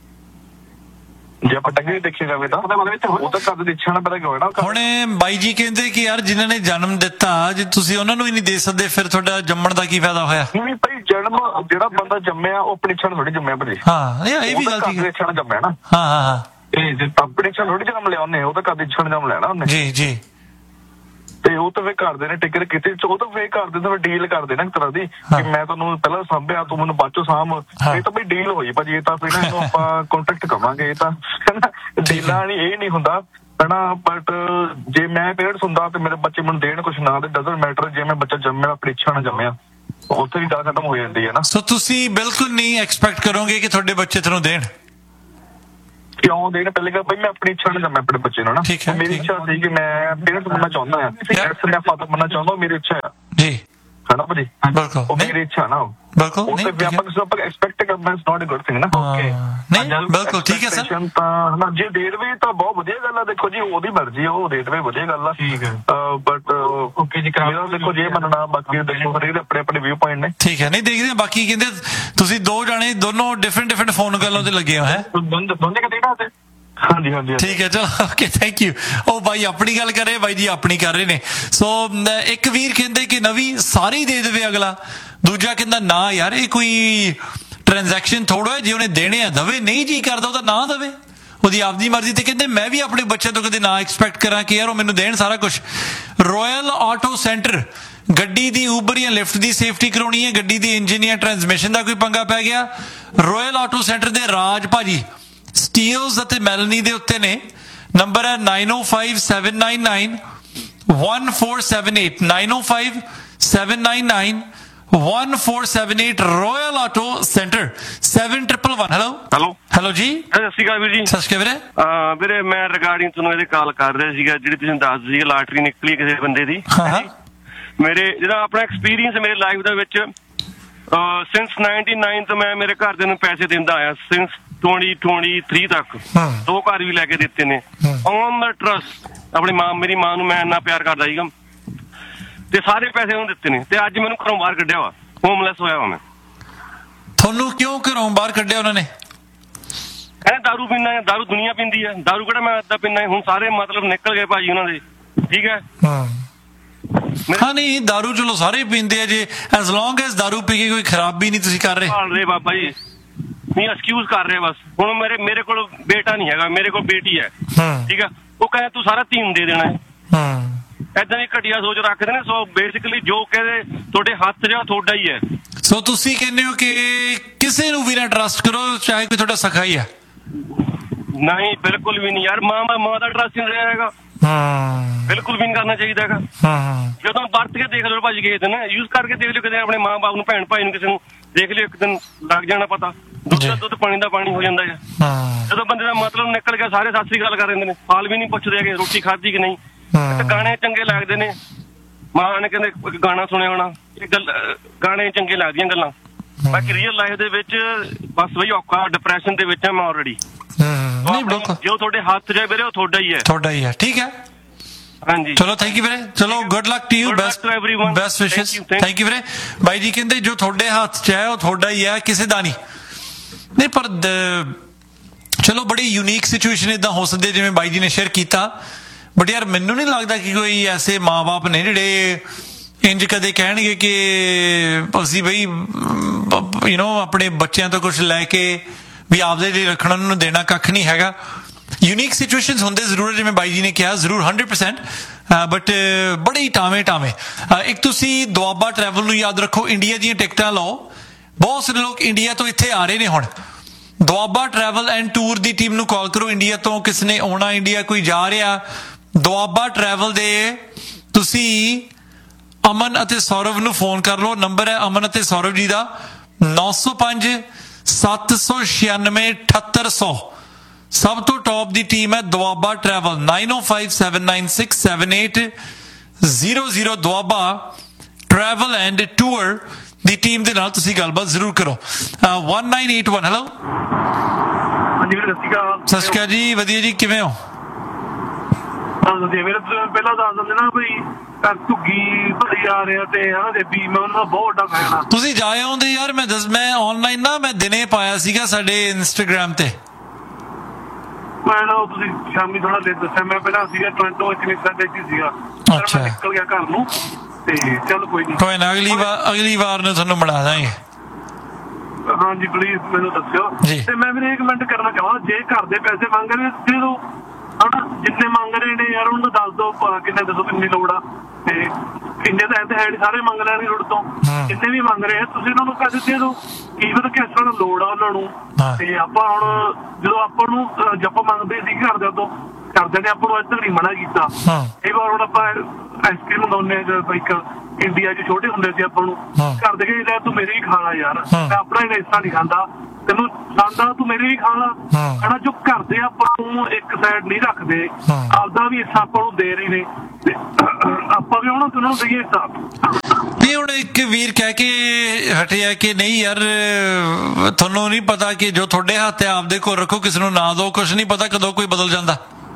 Speaker 4: ਜੇ ਆਪਾਂ ਟੈਕਨੀਕਲੀ ਦੇਖਿਆ ਜਾਵੇ ਤਾਂ ਉਹ ਤਾਂ ਘਰ ਦੀ ਇੱਛਾ ਨਾਲ ਪੈਦਾ ਹੋਇਆ ਨਾ।
Speaker 2: ਹੁਣ ਬਾਈ ਜੀ ਕਹਿੰਦੇ ਕਿ ਯਾਰ ਜਿਨ੍ਹਾਂ ਨੇ ਜਨਮ ਦਿੱਤਾ ਜੇ ਤੁਸੀਂ ਉਹਨਾਂ ਨੂੰ ਹੀ ਨਹੀਂ ਦੇ ਸਕਦੇ ਫਿਰ ਤੁਹਾਡਾ ਜੰਮਣ ਦਾ ਕੀ ਫਾਇਦਾ ਹੋਇਆ?
Speaker 4: ਨਹੀਂ ਭਾਈ, ਜਨਮ ਜਿਹੜਾ ਬੰਦਾ ਜੰਮਿਆ ਉਹ ਆਪਣੀ ਇੱਛਾ ਨਾਲ ਥੋੜੀ ਜੰਮਿਆ ਭਾਜੀ।
Speaker 2: ਹਾਂ, ਇਹ ਵੀ ਗੱਲ ਠੀਕ ਹੈ।
Speaker 4: ਇੱਛਾ ਨਾਲ ਜੰਮਿਆ ਨਾ।
Speaker 2: ਹਾਂ ਹਾਂ ਹਾਂ,
Speaker 4: ਇਹ ਆਪਣੀ ਇੱਛਾ ਥੋੜੀ ਜਨਮ ਲਿਆ ਉਹਨੇ, ਉਹ ਤਾਂ ਘਰ ਦੀ ਇੱਛਾ ਨਾਲ ਜਨਮ ਲੈਣਾ ਉਹਨੇ। ਜੀ
Speaker 2: ਜੀ।
Speaker 4: ਤੇ ਉਹ ਤਾਂ ਫੇਰ ਕਰਦੇ ਨੇ ਟਿਕਟ ਕੀਤੀ, ਉਹ ਤਾਂ ਫੇਰ ਕਰਦੇ ਨੇ ਡੀਲ ਕਰਦੇ ਨੇ ਇੱਕ ਤਰ੍ਹਾਂ ਦੀ ਕਿ ਮੈਂ ਤੁਹਾਨੂੰ ਪਹਿਲਾਂ ਸਾਂਭਿਆ ਤੂੰ ਮੈਨੂੰ ਬਾਅਦ ਚੋਂ ਸਾਂਭ। ਇਹ ਤਾਂ ਬਈ ਡੀਲ ਹੋਈ ਭਾਜੀ, ਇਹ ਤਾਂ ਫਿਰ ਇਹਨੂੰ ਆਪਾਂ ਕੰਟਰੈਕਟ ਕਵਾਂਗੇ। ਇਹ ਤਾਂ ਡੀਲਾਂ ਨਹੀਂ, ਇਹ ਨਹੀਂ ਹੁੰਦਾ ਹਨਾ। ਬਟ ਜੇ ਮੈਂ ਪੇਰੈਂਟਸ ਹੁੰਦਾ ਤੇ ਮੇਰੇ ਬੱਚੇ ਮੈਨੂੰ ਦੇਣ ਕੁਛ ਨਾ ਦੇ, ਡਜ਼ਨਟ ਮੈਟਰ। ਜੇ ਮੈਂ ਬੱਚਾ ਜੰਮਿਆ ਆਪਣੀ ਇੱਛਾ ਨਾਲ ਜੰਮਿਆ, ਉੱਥੇ ਵੀ ਗੱਲ ਖਤਮ ਹੋ ਜਾਂਦੀ ਹੈ ਨਾ।
Speaker 2: ਸੋ ਤੁਸੀਂ ਬਿਲਕੁਲ ਨਹੀਂ ਐਕਸਪੈਕਟ ਕਰੋਗੇ ਕਿ ਤੁਹਾਡੇ ਬੱਚੇ ਤੁਹਾਨੂੰ ਦੇਣ?
Speaker 4: ਕਿਉਂ ਦੇਣ? ਪਹਿਲੇ ਗੱਲ ਬਈ ਮੈਂ ਆਪਣੀ ਇੱਛਾ ਨਾਲ ਜੰਮਿਆ ਆਪਣੇ ਬੱਚੇ ਨੂੰ ਨਾ, ਮੇਰੀ ਇੱਛਾ ਸੀ ਕਿ ਮੈਂ ਪੇਰੈਂਟਸ ਬਣਨਾ ਚਾਹੁੰਦਾ ਹਾਂ, ਮੈਂ ਫਾਦਰ ਬਣਨਾ ਚਾਹੁੰਦਾ, ਮੇਰੀ ਇੱਛਾ ਆ ਜੀ, ਹੈ ਨਾ ਭਾਜੀ? ਬਿਲਕੁਲ, ਉਹ ਮੇਰੀ ਇੱਛਾ ਨਾ, ਬਿਲਕੁਲ ਨਹੀਂ ਆਪਾਂ ਐਕਸਪੈਕਟ ਕਰਨਾ is not a good thing ਨਾ। ਓਕੇ ਨਹੀਂ ਬਿਲਕੁਲ ਠੀਕ ਹੈ ਸਰ। ਤਾਂ ਹਨਾ ਜੇ ਦੇ ਦੇਵੇ ਤਾਂ ਬਹੁਤ ਵਧੀਆ ਗੱਲ ਆ, ਦੇਖੋ ਜੀ ਉਹਦੀ ਮਰਜ਼ੀ ਆ, ਉਹ ਦੇ ਦੇਵੇ ਵਧੀਆ ਗੱਲ ਆ, ਠੀਕ ਹੈ, ਬਟ ਓਕੇ ਜੀ ਮੇਰਾ ਦੇਖੋ ਜੇ ਮੰਨਣਾ, ਬਾਕੀ ਦੇਖੋ ਹਰੇਕ ਦੇ ਆਪਣੇ ਆਪਣੇ ਵਿਊ ਪੁਆਇੰਟ ਨੇ, ਠੀਕ ਹੈ। ਨਹੀਂ ਦੇਖਦੇ ਬਾਕੀ ਕਹਿੰਦੇ ਤੁਸੀਂ ਦੋ ਜਾਣੇ ਦੋਨੋਂ ਡਿਫਰੈਂਟ ਡਿਫਰੈਂਟ ਫੋਨ ਗੱਲਾਂ ਤੇ ਲੱਗੇ ਹੋ ਹੈ ਦੋਨੇ ਕਿਤੇ ਨਾ। ਹਾਂਜੀ ਹਾਂਜੀ ਠੀਕ ਹੈ ਚਲੋ ਓਕੇ ਥੈਂਕ ਯੂ। ਉਹ ਬਾਈ ਆਪਣੀ ਗੱਲ ਕਰ ਰਹੇ, ਬਾਈ ਜੀ ਆਪਣੀ ਕਰ ਰਹੇ ਨੇ। ਸੋ ਇੱਕ ਵੀਰ ਕਹਿੰਦੇ ਕਿ ਨਵੀਂ ਸਾਰੀ ਦੇ ਦੇਵੇ ਅਗਲਾ, ਦੂਜਾ ਕਹਿੰਦਾ ਨਾ ਯਾਰ ਇਹ ਕੋਈ ਟ੍ਰਾਂਜੈਕਸ਼ਨ ਥੋੜਾ, ਜੇ ਉਹਨੇ ਦੇਣੇ ਆ ਦਵੇ, ਨਹੀਂ ਜੀ ਕਰਦਾ ਉਹਦਾ ਨਾ ਦਵੇ, ਉਹਦੀ ਆਪਦੀ ਮਰਜ਼ੀ। ਤੇ ਕਹਿੰਦੇ ਮੈਂ ਵੀ ਆਪਣੇ ਬੱਚਿਆਂ ਤੋਂ ਕਦੇ ਨਾ ਐਕਸਪੈਕਟ ਕਰਾਂ ਕਿ ਯਾਰ ਉਹ ਮੈਨੂੰ ਦੇਣ ਸਾਰਾ ਕੁਛ। ਰਾਇਲ ਆਟੋ ਸੈਂਟਰ, ਗੱਡੀ ਦੀ ਊਬਰ ਜਾਂ ਲਿਫਟ ਦੀ ਸੇਫਟੀ ਕਰਾਉਣੀ ਹੈ, ਗੱਡੀ ਦੀ ਇੰਜਨ ਜਾਂ ਟਰਾਂਸਮਿਸ਼ਨ ਦਾ ਕੋਈ ਪੰਗਾ ਪੈ ਗਿਆ, ਰਾਇਲ ਆਟੋ ਸੈਂਟਰ ਦੇ ਰਾਜ ਭਾਜੀ ਸਟੀਲਸ ਅਤੇ ਮੈਲਨੀ ਦੇ ਉੱਤੇ ਨੇ। ਨੰਬਰ ਹੈ ਨਾਈਨ ਓ five seven nine nine one four seven eight nine ਓ five seven nine nine one four seven eight Royal Auto Center seven one one। Hello hello hello ਜੀ,
Speaker 5: ਸਤਿ ਸ਼੍ਰੀ ਅਕਾਲ ਵੀਰ ਜੀ।
Speaker 4: ਸਤਿ ਸ਼੍ਰੀ ਅਕਾਲ ਵੀਰੇ।
Speaker 5: ਵੀਰੇ ਮੈਂ ਰਿਗਾਰਡਿੰਗ ਤੁਹਾਨੂੰ ਇਹਦੇ ਕਾਲ ਕਰ ਰਿਹਾ ਸੀਗਾ, ਜਿਹੜੀ ਤੁਸੀਂ ਦੱਸ ਸੀ ਲਾਟਰੀ ਨਿਕਲੀ ਕਿਸੇ ਬੰਦੇ ਦੀ। ਮੇਰੇ ਜਿਹੜਾ ਆਪਣਾ ਐਕਸਪੀਰੀਅੰਸ ਮੇਰੇ ਲਾਈਫ ਦੇ ਵਿੱਚ ਸਿੰਸ ਨਾਈਨਟੀ ਨਾਈਨ ਤੋਂ ਮੈਂ ਮੇਰੇ ਘਰਦਿਆਂ ਨੂੰ ਪੈਸੇ ਦਿੰਦਾ ਆਇਆ, ਸਿੰਸ ਟਵੈਂਟੀ ਟਵੈਂਟੀ ਥ੍ਰੀ ਤੱਕ ਦੋ ਘਰ ਵੀ ਲੈ ਕੇ ਦਿੱਤੇ ਨੇ ਔਨ ਦਾ ਟਰਸਟ। ਆਪਣੀ ਮਾਂ, ਮੇਰੀ ਮਾਂ ਨੂੰ ਮੈਂ ਇੰਨਾ ਪਿਆਰ ਕਰਦਾ ਸੀਗਾ ਤੇ ਸਾਰੇ ਪੈਸੇ ਉਹਨੂੰ ਦਿੱਤੇ ਨੇ, ਤੇ ਅੱਜ ਮੈਨੂੰ ਘਰੋਂ ਬਾਹਰ ਕੱਢਿਆ ਵਾ, ਹੋਮਲੈਸ ਹੋਇਆ ਵਾ ਮੈਂ।
Speaker 4: ਤੁਹਾਨੂੰ ਕਿਉਂ ਘਰੋਂ ਬਾਹਰ ਕੱਢਿਆ ਉਹਨਾਂ ਨੇ?
Speaker 5: ਕਹਿੰਦੇ ਦਾਰੂ ਪੀਂਦਾ, ਦਾਰੂ ਦੁਨੀਆ ਪੀਂਦੀ ਹੈ, ਦਾਰੂ ਕਿਹੜਾ ਮੈਂ ਅੱਧਾ ਪੀਂਦਾ। ਹੁਣ ਸਾਰੇ ਮਤਲਬ ਨਿਕਲ ਗਏ ਭਾਜੀ ਉਹਨਾਂ ਦੇ, ਠੀਕ ਹੈ।
Speaker 4: ਹਾਂ ਨਹੀਂ ਦਾਰੂ ਚਲੋ ਸਾਰੇ ਪੀਂਦੇ ਆ, ਜੇ ਐਸ ਲੌਂਗ ਐਸ ਦਾਰੂ ਪੀ ਕੇ ਕੋਈ ਖਰਾਬੀ ਨਹੀਂ ਤੁਸੀਂ ਕਰ ਰਹੇ
Speaker 5: ਰਹੇ ਬਾਬਾ ਜੀ, ਨਹੀਂ ਐਕਸਕਿਊਜ਼ ਕਰ ਰਹੇ ਬਸ। ਹੁਣ ਮੇਰੇ ਮੇਰੇ ਕੋਲ ਬੇਟਾ ਨਹੀਂ ਹੈਗਾ, ਮੇਰੇ ਕੋਲ ਬੇਟੀ ਹੈ, ਠੀਕ ਹੈ। ਉਹ ਕਹਿੰਦਾ ਤੂੰ ਸਾਰਾ ਧੀਮ ਦੇ ਦੇਣਾ ਹੈ, ਏਦਾਂ ਦੀ ਘਟੀਆ ਸੋਚ ਰੱਖਦੇ ਨੇ। ਸੋ ਬੇਸਿਕਲੀ ਜੋ ਕਹਿੰਦੇ ਤੁਹਾਡੇ ਹੱਥ ਜਾਂ ਤੁਹਾਡਾ ਹੀ ਹੈ।
Speaker 4: ਸੋ ਤੁਸੀਂ ਕਹਿੰਦੇ ਹੋ ਕਿ ਕਿਸੇ ਨੂੰ ਵੀ ਨਾ ਟਰਸਟ ਕਰੋ, ਚਾਹੇ ਕੋਈ ਤੁਹਾਡਾ ਸਖਾ ਹੀ ਹੈ।
Speaker 5: ਨਹੀਂ ਬਿਲਕੁਲ ਵੀ ਨਹੀਂ ਯਾਰ, ਮਾਂ ਮਾਂ ਦਾ ਟਰਸਟ ਨਹੀਂ ਰਿਹਾ ਹੈਗਾ, ਬਿਲਕੁਲ ਵੀ ਨਹੀਂ ਕਰਨਾ ਚਾਹੀਦਾ ਹੈਗਾ। ਜਦੋਂ ਵਰਤ ਕੇ ਦੇਖ ਲਓ ਭਾਜੀ, ਕਿਸੇ ਦਿਨ ਯੂਜ਼ ਕਰਕੇ ਦੇਖ ਲਿਓ, ਕਿਤੇ ਆਪਣੇ ਮਾਂ ਬਾਪ ਨੂੰ, ਭੈਣ ਭਾਈ ਨੂੰ, ਕਿਸੇ ਨੂੰ ਦੇਖ ਲਿਓ, ਇੱਕ ਦਿਨ ਲੱਗ ਜਾਣਾ ਪਤਾ। ਦੁੱਧ ਦਾ ਦੁੱਧ, ਪਾਣੀ ਦਾ ਪਾਣੀ ਹੋ ਜਾਂਦਾ ਹੈ। ਜਦੋਂ ਬੰਦੇ ਦਾ ਮਤਲਬ ਨਿਕਲ ਗਿਆ, ਸਾਰੇ ਸਤਿ ਸ੍ਰੀ ਅਕਾਲ ਕਰ ਦਿੰਦੇ ਨੇ, ਹਾਲ ਵੀ ਨਹੀਂ ਪੁੱਛਦੇ ਹੈਗੇ ਰੋਟੀ ਖਾਧੀ ਕਿ ਨਹੀਂ। ਗਾਣੇ ਚੰਗੇ ਲੱਗਦੇ ਨੇ, ਮਾਂ ਨੇ ਕਹਿੰਦੇ ਇੱਕ ਗਾਣਾ ਸੁਣਿਆ ਹੋਣਾ, ਇਹ ਗੱਲ ਗਾਣੇ ਚੰਗੇ ਲੱਗਦੀਆਂ ਗੱਲਾਂ। ਬਾਕੀ ਰੀਅਲ ਲਾਈਫ ਦੇ ਵਿੱਚ ਬਸ ਬਈ ਔਖਾ, ਡਿਪਰੈਸ਼ਨ ਦੇ ਵਿੱਚ ਆ ਮੈਂ ਆਲਰੇਡੀ। ਜੋ ਤੁਹਾਡੇ ਹੱਥ ਜਾਏ ਵੀਰੇ ਉਹ ਤੁਹਾਡਾ ਹੀ ਹੈ, ਤੁਹਾਡਾ ਹੀ ਹੈ, ਠੀਕ ਹੈ। ਹਾਂਜੀ ਚਲੋ ਥੈਂਕ ਯੂ ਵੀਰੇ, ਚਲੋ good luck to you, best best ਵਿਸ਼ੇਸ, ਥੈਂਕ ਯੂ ਵੀਰੇ। ਬਾਈ ਜੀ ਕਹਿੰਦੇ ਜੋ ਤੁਹਾਡੇ ਹੱਥ 'ਚ ਹੈ ਉਹ ਤੁਹਾਡਾ ਹੀ ਹੈ, ਕਿਸੇ ਦਾ ਨਹੀਂ। ਨਹੀਂ ਪਰ ਚਲੋ ਬੜੀ ਯੂਨੀਕ ਸਿਚੁਏਸ਼ਨ ਇਦਾਂ ਹੋ ਸਕਦੀ ਜਿਵੇਂ ਬਾਈ ਜੀ ਨੇ ਸ਼ੇਅਰ ਕੀਤਾ, ਬਟ ਯਾਰ ਮੈਨੂੰ ਨਹੀਂ ਲੱਗਦਾ ਕਿ ਕੋਈ ਐਸੇ ਮਾਂ ਬਾਪ ਨੇ ਜਿਹੜੇ ਇੰਜ ਕਦੇ ਕਹਿਣਗੇ ਕਿ ਅਸੀਂ ਬਈ ਯੂ ਨੋ ਆਪਣੇ ਬੱਚਿਆਂ ਤੋਂ ਕੁਝ ਲੈ ਕੇ ਵੀ ਆਪਦੇ ਲਈ ਰੱਖਣਾ, ਉਹਨਾਂ ਨੂੰ ਦੇਣਾ ਕੱਖ ਨਹੀਂ ਹੈਗਾ। ਯੂਨੀਕ ਸਿਚੁਏਸ਼ਨਸ ਹੁੰਦੇ ਜ਼ਰੂਰ, ਜਿਵੇਂ ਬਾਈ ਜੀ ਨੇ ਕਿਹਾ ਜ਼ਰੂਰ ਹੰਡਰਡ ਪਰਸੈਂਟ, ਬਟ ਬੜੇ ਟਾਵੇਂ ਟਾਵੇਂ। ਇੱਕ ਤੁਸੀਂ ਦੁਆਬਾ ਟਰੈਵਲ ਨੂੰ ਯਾਦ ਰੱਖੋ, ਇੰਡੀਆ ਦੀਆਂ ਟਿਕਟਾਂ ਲਓ, ਬਹੁਤ ਸਾਰੇ ਲੋਕ ਇੰਡੀਆ ਤੋਂ ਇੱਥੇ ਆ ਰਹੇ ਨੇ ਹੁਣ। Doaba travel and tour the team ਨੂੰ ਕਾਲ ਕਰੋ, ਇੰਡੀਆ ਤੋਂ ਕਿਸ ਨੇ ਆਉਣਾ, ਇੰਡੀਆ ਕੋਈ ਜਾ ਰਿਹਾ, ਦੁਆਬਾ ਟਰੈਵਲ ਦੇ ਤੁਸੀਂ ਅਮਨ ਅਤੇ ਸੌਰਵ ਨੂੰ ਫੋਨ ਕਰ ਲਓ। ਨੰਬਰ ਹੈ ਅਮਨ ਅਤੇ ਸੌਰਵ ਜੀ ਦਾ ਨੌ ਸੌ ਪੰਜ ਸੱਤ ਸੌ ਛਿਆਨਵੇਂ ਅਠੱਤਰ ਸੌ। ਸਭ ਤੋਂ ਟੌਪ ਦੀ ਟੀਮ ਹੈ Doaba travel, nine O five seven nine six seven eight zero zero. Doaba travel and tour the team ਦੇ ਨਾਲ ਤੁਸੀਂ ਗੱਲਬਾਤ ਜ਼ਰੂਰ ਕਰੋ। One nine eight one. Hello ਹਾਂਜੀ ਵੀਰੇ, ਸਤਿ ਸ਼੍ਰੀ ਅਕਾਲ।
Speaker 4: ਸਤਿ ਸ਼੍ਰੀ ਅਕਾਲ ਜੀ, ਵਧੀਆ ਜੀ, ਕਿਵੇਂ ਹੋ?
Speaker 5: ਪਹਿਲਾਂ ਦੱਸ ਦਿੰਦੇ ਨਾ ਬਈ ਘੁੱਗੀ ਭਰੀ ਆ ਰਿਹਾ ਤੇ ਹਨਾ ਦੇਬੀ, ਮੈਂ ਉਹਨਾਂ ਦਾ ਬਹੁਤ ਵੱਡਾ ਫੈਨ ਆ।
Speaker 4: ਤੁਸੀਂ ਜਾ ਆਉਂਦੇ ਯਾਰ, ਮੈਂ ਦੱਸ ਮੈਂ ਆਨਲਾਈਨ ਨਾ ਮੈਂ ਦਿਨੇ ਪਾਇਆ ਸੀਗਾ ਸਾਡੇ ਇੰਸਟਾਗ੍ਰਾਮ ਤੇ।
Speaker 5: ਮੈਂ ਨਾ ਤੁਸੀਂ ਸ਼ਾਮੀ ਥੋੜਾ ਲੇਟ ਦੱਸਿਆ, ਮੈਂ ਪਹਿਲਾਂ ਸੀਗਾ ਟੋਰਾਂਟੋ ਕੈਨੇਡਾ ਦੇ ਵਿੱਚ ਸੀਗਾ। ਅੱਛਾ ਨਿਕਲ ਗਿਆ ਘਰ ਨੂੰ, ਤੇ ਚੱਲ ਕੋਈ ਨਹੀਂ,
Speaker 4: ਕੋਈ ਨਾ ਅਗਲੀ ਵਾਰ ਅਗਲੀ ਵਾਰ ਨੂੰ ਤੁਹਾਨੂੰ ਬਣਾ ਦਾਂਗੇ।
Speaker 5: ਹਾਂਜੀ ਪਲੀਜ਼ ਮੈਨੂੰ ਦੱਸਿਓ। ਤੇ ਮੈਂ ਵੀ ਰეკਮੈਂਡ ਕਰਨਾ ਚਾਹਾਂ, ਜੇ ਘਰ ਦੇ ਪੈਸੇ ਮੰਗ ਰਹੇ ਦੇ ਦਿਓ ਹਨਾ, ਜਿੰਨੇ ਮੰਗ ਰਹੇ ਨੇ ਯਾਰ ਉਹਨੂੰ ਦੱਸ ਦਿਓ ਕਿੰਨੇ ਦੱਸੋ ਕਿੰਨੀ ਲੋੜ ਆ, ਤੇ ਇੰਨੇ ਤਾਂ ਐਂ ਹੈ ਸਾਰੇ ਮੰਗ ਲੈਣਗੇ ਲੋੜ ਤੋਂ, ਜਿੰਨੇ ਵੀ ਮੰਗ ਰਹੇ ਆ ਤੁਸੀਂ ਉਹਨਾਂ ਨੂੰ ਪੈਸੇ ਦੇ ਦਿਓ। ਕੀ ਪਤਾ ਕਿਸ ਤਰ੍ਹਾਂ ਲੋੜ ਆ ਉਹਨਾਂ ਨੂੰ। ਤੇ ਆਪਾਂ ਹੁਣ ਜਦੋਂ ਆਪਾਂ ਨੂੰ ਜੱਪ ਮੰਗਦੇ ਸੀ ਘਰਦਿਆਂ ਤੋਂ,
Speaker 3: ਘਰਦਿਆਂ ਨੇ ਆਪਾਂ ਨੂੰ ਅੱਜ ਤੱਕ ਨਹੀਂ ਮਨਾ ਕੀਤਾ। ਕਈ ਵਾਰ ਹੁਣ ਆਪਾਂ ਆਈਸਕ੍ਰੀਮ ਮੰਗਾਉਂਦੇ ਹਾਂ, ਇੱਕ ਇੰਡੀਆ 'ਚ ਛੋਟੇ ਹੁੰਦੇ ਸੀ ਆਪਾਂ ਨੂੰ ਘਰ ਦੇ ਕਹਿੰਦੇ ਤੂੰ ਮੇਰੀ ਵੀ ਖਾ ਲਾ ਯਾਰ, ਮੈਂ ਆਪਣਾ ਹੀ ਹਿੱਸਾ ਨਹੀਂ ਖਾਂਦਾ, ਤੈਨੂੰ ਖਾਂਦਾ ਤੂੰ ਮੇਰੀ ਵੀ ਖਾ ਲਾ। ਹਨਾ ਜੋ ਘਰ ਦੇ ਆਪਾਂ ਨੂੰ ਇੱਕ ਸਾਈਡ ਨਹੀਂ ਰੱਖਦੇ, ਆਪਦਾ ਵੀ ਹਿੱਸਾ ਆਪਾਂ ਨੂੰ ਦੇ ਰਹੇ ਨੇ ਤੇ ਆਪਾਂ ਵੀ ਉਹਨਾਂ ਤੋਂ ਉਹਨਾਂ ਨੂੰ ਦੇਈਏ ਹਿੱਸਾ।
Speaker 2: ਨਹੀਂ ਹੁਣ ਇੱਕ ਵੀਰ ਕਹਿ ਕੇ ਹਟਿਆ ਕਿ ਨਹੀਂ ਯਾਰ ਤੁਹਾਨੂੰ ਨਹੀਂ ਪਤਾ ਕਿ ਜੋ ਤੁਹਾਡੇ ਹੱਥ ਹੈ ਆਪਦੇ ਕੋਲ ਰੱਖੋ, ਕਿਸੇ ਨੂੰ ਨਾ ਦਿਓ, ਕੁਛ ਨਹੀਂ ਪਤਾ ਕਦੋਂ ਕੋਈ ਬਦਲ ਜਾਂਦਾ।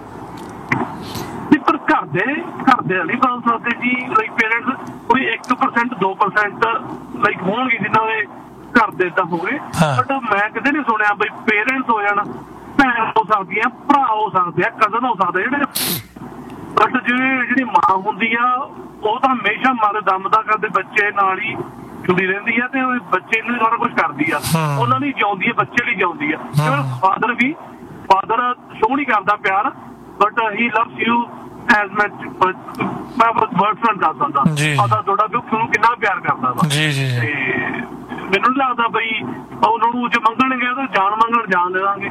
Speaker 3: ਪਰ ਘਰ ਦੇ ਘਰ ਦੇ ਨਹੀਂ ਬਦਲ ਸਕਦੇ ਜੀ, ਲਾਈਕ ਪੇਰੈਂਟਸ ਕੋਈ ਇੱਕ ਪਰਸੈਂਟ ਦੋ ਪਰਸੈਂਟ ਲਾਈਕ ਹੋਣਗੇ ਜਿਨ੍ਹਾਂ ਦੇ ਘਰ ਦੇ ਏਦਾਂ ਹੋ ਗਏ, ਬਟ ਮੈਂ ਕਦੇ ਨਹੀਂ ਸੁਣਿਆ ਬਈ ਪੇਰੈਂਟਸ ਹੋ ਜਾਣ, ਭੈਣ ਹੋ ਸਕਦੀ ਆ, ਭਰਾ ਹੋ ਸਕਦੇ ਆ, ਕਜ਼ਨ ਹੋ ਸਕਦੇ ਜਿਹੜੇ, ਬਟ ਜਿਹੜੀ ਜਿਹੜੀ ਮਾਂ ਹੁੰਦੀ ਆ ਉਹ ਤਾਂ ਹਮੇਸ਼ਾ ਮਾਰੇ ਦਮ ਦਾ ਕਰਦੇ ਬੱਚੇ ਨਾਲ ਹੀ ਜੁੜੀ ਰਹਿੰਦੀ ਆ ਤੇ ਬੱਚੇ ਨੂੰ ਸਾਰਾ ਕੁਛ ਕਰਦੀ ਆ, ਉਹਨਾਂ ਲਈ ਜਿਉਂਦੀ ਆ, ਬੱਚੇ ਲਈ ਜਿਉਂਦੀ ਆ। ਫਾਦਰ ਵੀ ਫਾਦਰ ਸ਼ੋ ਨਹੀਂ ਕਰਦਾ ਪਿਆਰ, but he loves you as much, ਮੈਂ ਵਰਡਸ ਨਾਲ ਦੱਸ ਸਕਦਾ ਆਦਾ ਤੁਹਾਡਾ ਵੀ ਤੁਹਾਨੂੰ ਕਿੰਨਾ ਪਿਆਰ ਕਰਦਾ ਵਾ।
Speaker 2: ਜੀ ਜੀ
Speaker 3: ਤੇ ਮੈਨੂੰ ਨਹੀਂ ਲੱਗਦਾ ਬਈ ਉਹਨਾਂ ਨੂੰ ਜੇ ਮੰਗਣਗੇ ਤਾਂ ਜਾਨ ਮੰਗਣ ਜਾਨ ਦੇ ਦਾਂਗੇ।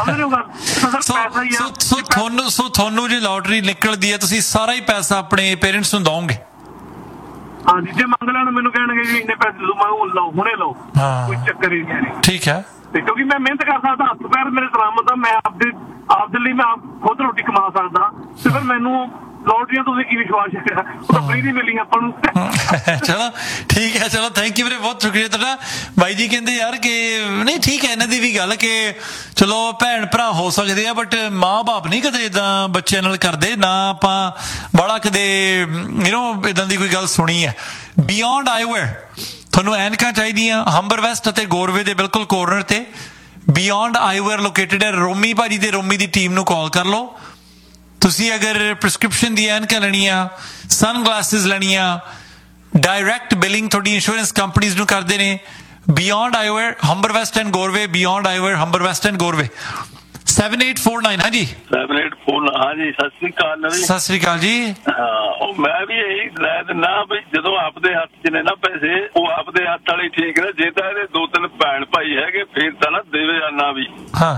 Speaker 3: ਪੈਸਾ ਹੀ ਆ।
Speaker 2: ਸੋ ਤੁਹਾਨੂੰ ਸੋ ਤੁਹਾਨੂੰ ਜੇ ਲੋਟਰੀ ਨਿਕਲਦੀ ਹੈ ਤੁਸੀਂ ਸਾਰਾ ਹੀ ਪੈਸਾ ਆਪਣੇ ਪੇਰੈਂਟਸ ਨੂੰ ਦਓਗੇ?
Speaker 3: ਹਾਂਜੀ, ਜੇ ਮੰਗ ਲੈਣ ਮੈਨੂੰ ਕਹਿਣਗੇ ਜੀ ਇੰਨੇ ਪੈਸੇ ਲਓ, ਮੈਂ ਉਹ ਲਓ ਹੁਣੇ ਲਓ, ਕੋਈ ਚੱਕਰ ਹੀ ਨਹੀਂ। ਠੀਕ ਹੈ, ਤੇ ਕਿਉਂਕਿ ਮੈਂ ਮਿਹਨਤ ਕਰ ਸਕਦਾ, ਹੱਥ ਪੈਰ ਮੇਰੇ ਸਲਾਮਤ ਆ, ਮੈਂ ਆਪਦੇ ਆਪਦੇ ਲਈ ਮੈਂ ਖੁਦ ਰੋਟੀ ਕਮਾ ਸਕਦਾ, ਤੇ ਫਿਰ ਮੈਨੂੰ ਲੋਟਰੀਆਂ ਤੁਸੀਂ ਕੀ ਵਿਸ਼ਵਾਸ ਹੈ, ਉਹ ਤਾਂ ਫਰੀ ਦੀ ਮਿਲੀ ਆਪਾਂ ਨੂੰ।
Speaker 2: ਚਲੋ ਠੀਕ ਹੈ, ਚਲੋ ਥੈਂਕ ਯੂ ਵੀਰੇ, ਬਹੁਤ ਸ਼ੁਕਰੀਆ ਤੁਹਾਡਾ। ਬਾਈ ਜੀ ਕਹਿੰਦੇ ਯਾਰ ਕਿ ਨਹੀਂ ਠੀਕ ਹੈ, ਇਹਨਾਂ ਦੀ ਵੀ ਗੱਲ ਕਿ ਚਲੋ ਭੈਣ ਭਰਾ ਹੋ ਸਕਦੇ ਆ, ਬਟ ਮਾਂ ਬਾਪ ਨਹੀਂ ਕਦੇ ਏਦਾਂ ਬੱਚਿਆਂ ਨਾਲ ਕਰਦੇ, ਨਾ ਆਪਾਂ ਬੜਾ ਕਦੇ ਯੂ ਨੋ ਏਦਾਂ ਦੀ ਕੋਈ ਗੱਲ ਸੁਣੀ ਹੈ। ਬਿਯੋਂਡ ਆਈਵੇਅਰ ਤੁਹਾਨੂੰ ਐਨਕਾਂ ਚਾਹੀਦੀਆਂ ਹੰਬਰ ਵੈਸਟ ਅਤੇ ਗੋਰਵੇ ਦੇ ਬਿਲਕੁਲ ਕੋਰਨਰ ਤੇ। ਬਿਯੋਂਡ ਆਈਵੇਅਰ ਲੋਕੇਟਡ ਹੈ। ਰੋਮੀ ਭਾਜੀ ਤੇ ਰੋਮੀ ਦੀ ਟੀਮ ਨੂੰ ਕਾਲ ਕਰ ਲਓ। ਤੁਸੀਂ ਅਗਰ ਪ੍ਰਿਸਕ੍ਰਿਪਸ਼ਨ ਦੀ ਐਨਕਾਂ ਲੈਣੀਆਂ, ਸਨ ਗਲਾਸਿਸ ਲੈਣੀਆਂ, ਡਾਇਰੈਕਟ ਬਿਲਿੰਗ ਤੁਹਾਡੀ ਇੰਸ਼ੋਰੈਂਸ ਕੰਪਨੀਜ਼ ਨੂੰ ਕਰਦੇ ਨੇ। Beyond ਆਈਵੇਅਰ Humber West and ਗੋਰਵੇ, beyond ਆਈਵੇਅਰ Humber West and ਗੋਰਵੇ। Seven eight four nine. ਹਾਂਜੀ
Speaker 3: ਸੈਵਨ ਏਟ ਫੋਰ ਹਾਂਜੀ ਸਤਿ ਸ੍ਰੀ ਅਕਾਲ।
Speaker 2: ਸਤਿ ਸ੍ਰੀ ਅਕਾਲ ਜੀ।
Speaker 3: ਹਾਂ, ਉਹ ਮੈਂ ਵੀ ਇਹੀ ਲੈ ਦਿੰਦਾ ਵੀ ਜਦੋਂ ਆਪਦੇ ਹੱਥ 'ਚ ਨੇ ਨਾ ਪੈਸੇ, ਉਹ ਆਪਦੇ ਹੱਥ ਵਾਲੇ ਠੀਕ ਨੇ। ਜੇ ਤਾਂ ਇਹਦੇ ਦੋ ਤਿੰਨ ਭੈਣ ਭਾਈ ਹੈਗੇ ਫੇਰ ਤਾਂ ਨਾ ਦੇਵੇ ਜਾਨਾ ਵੀ। ਹਾਂ,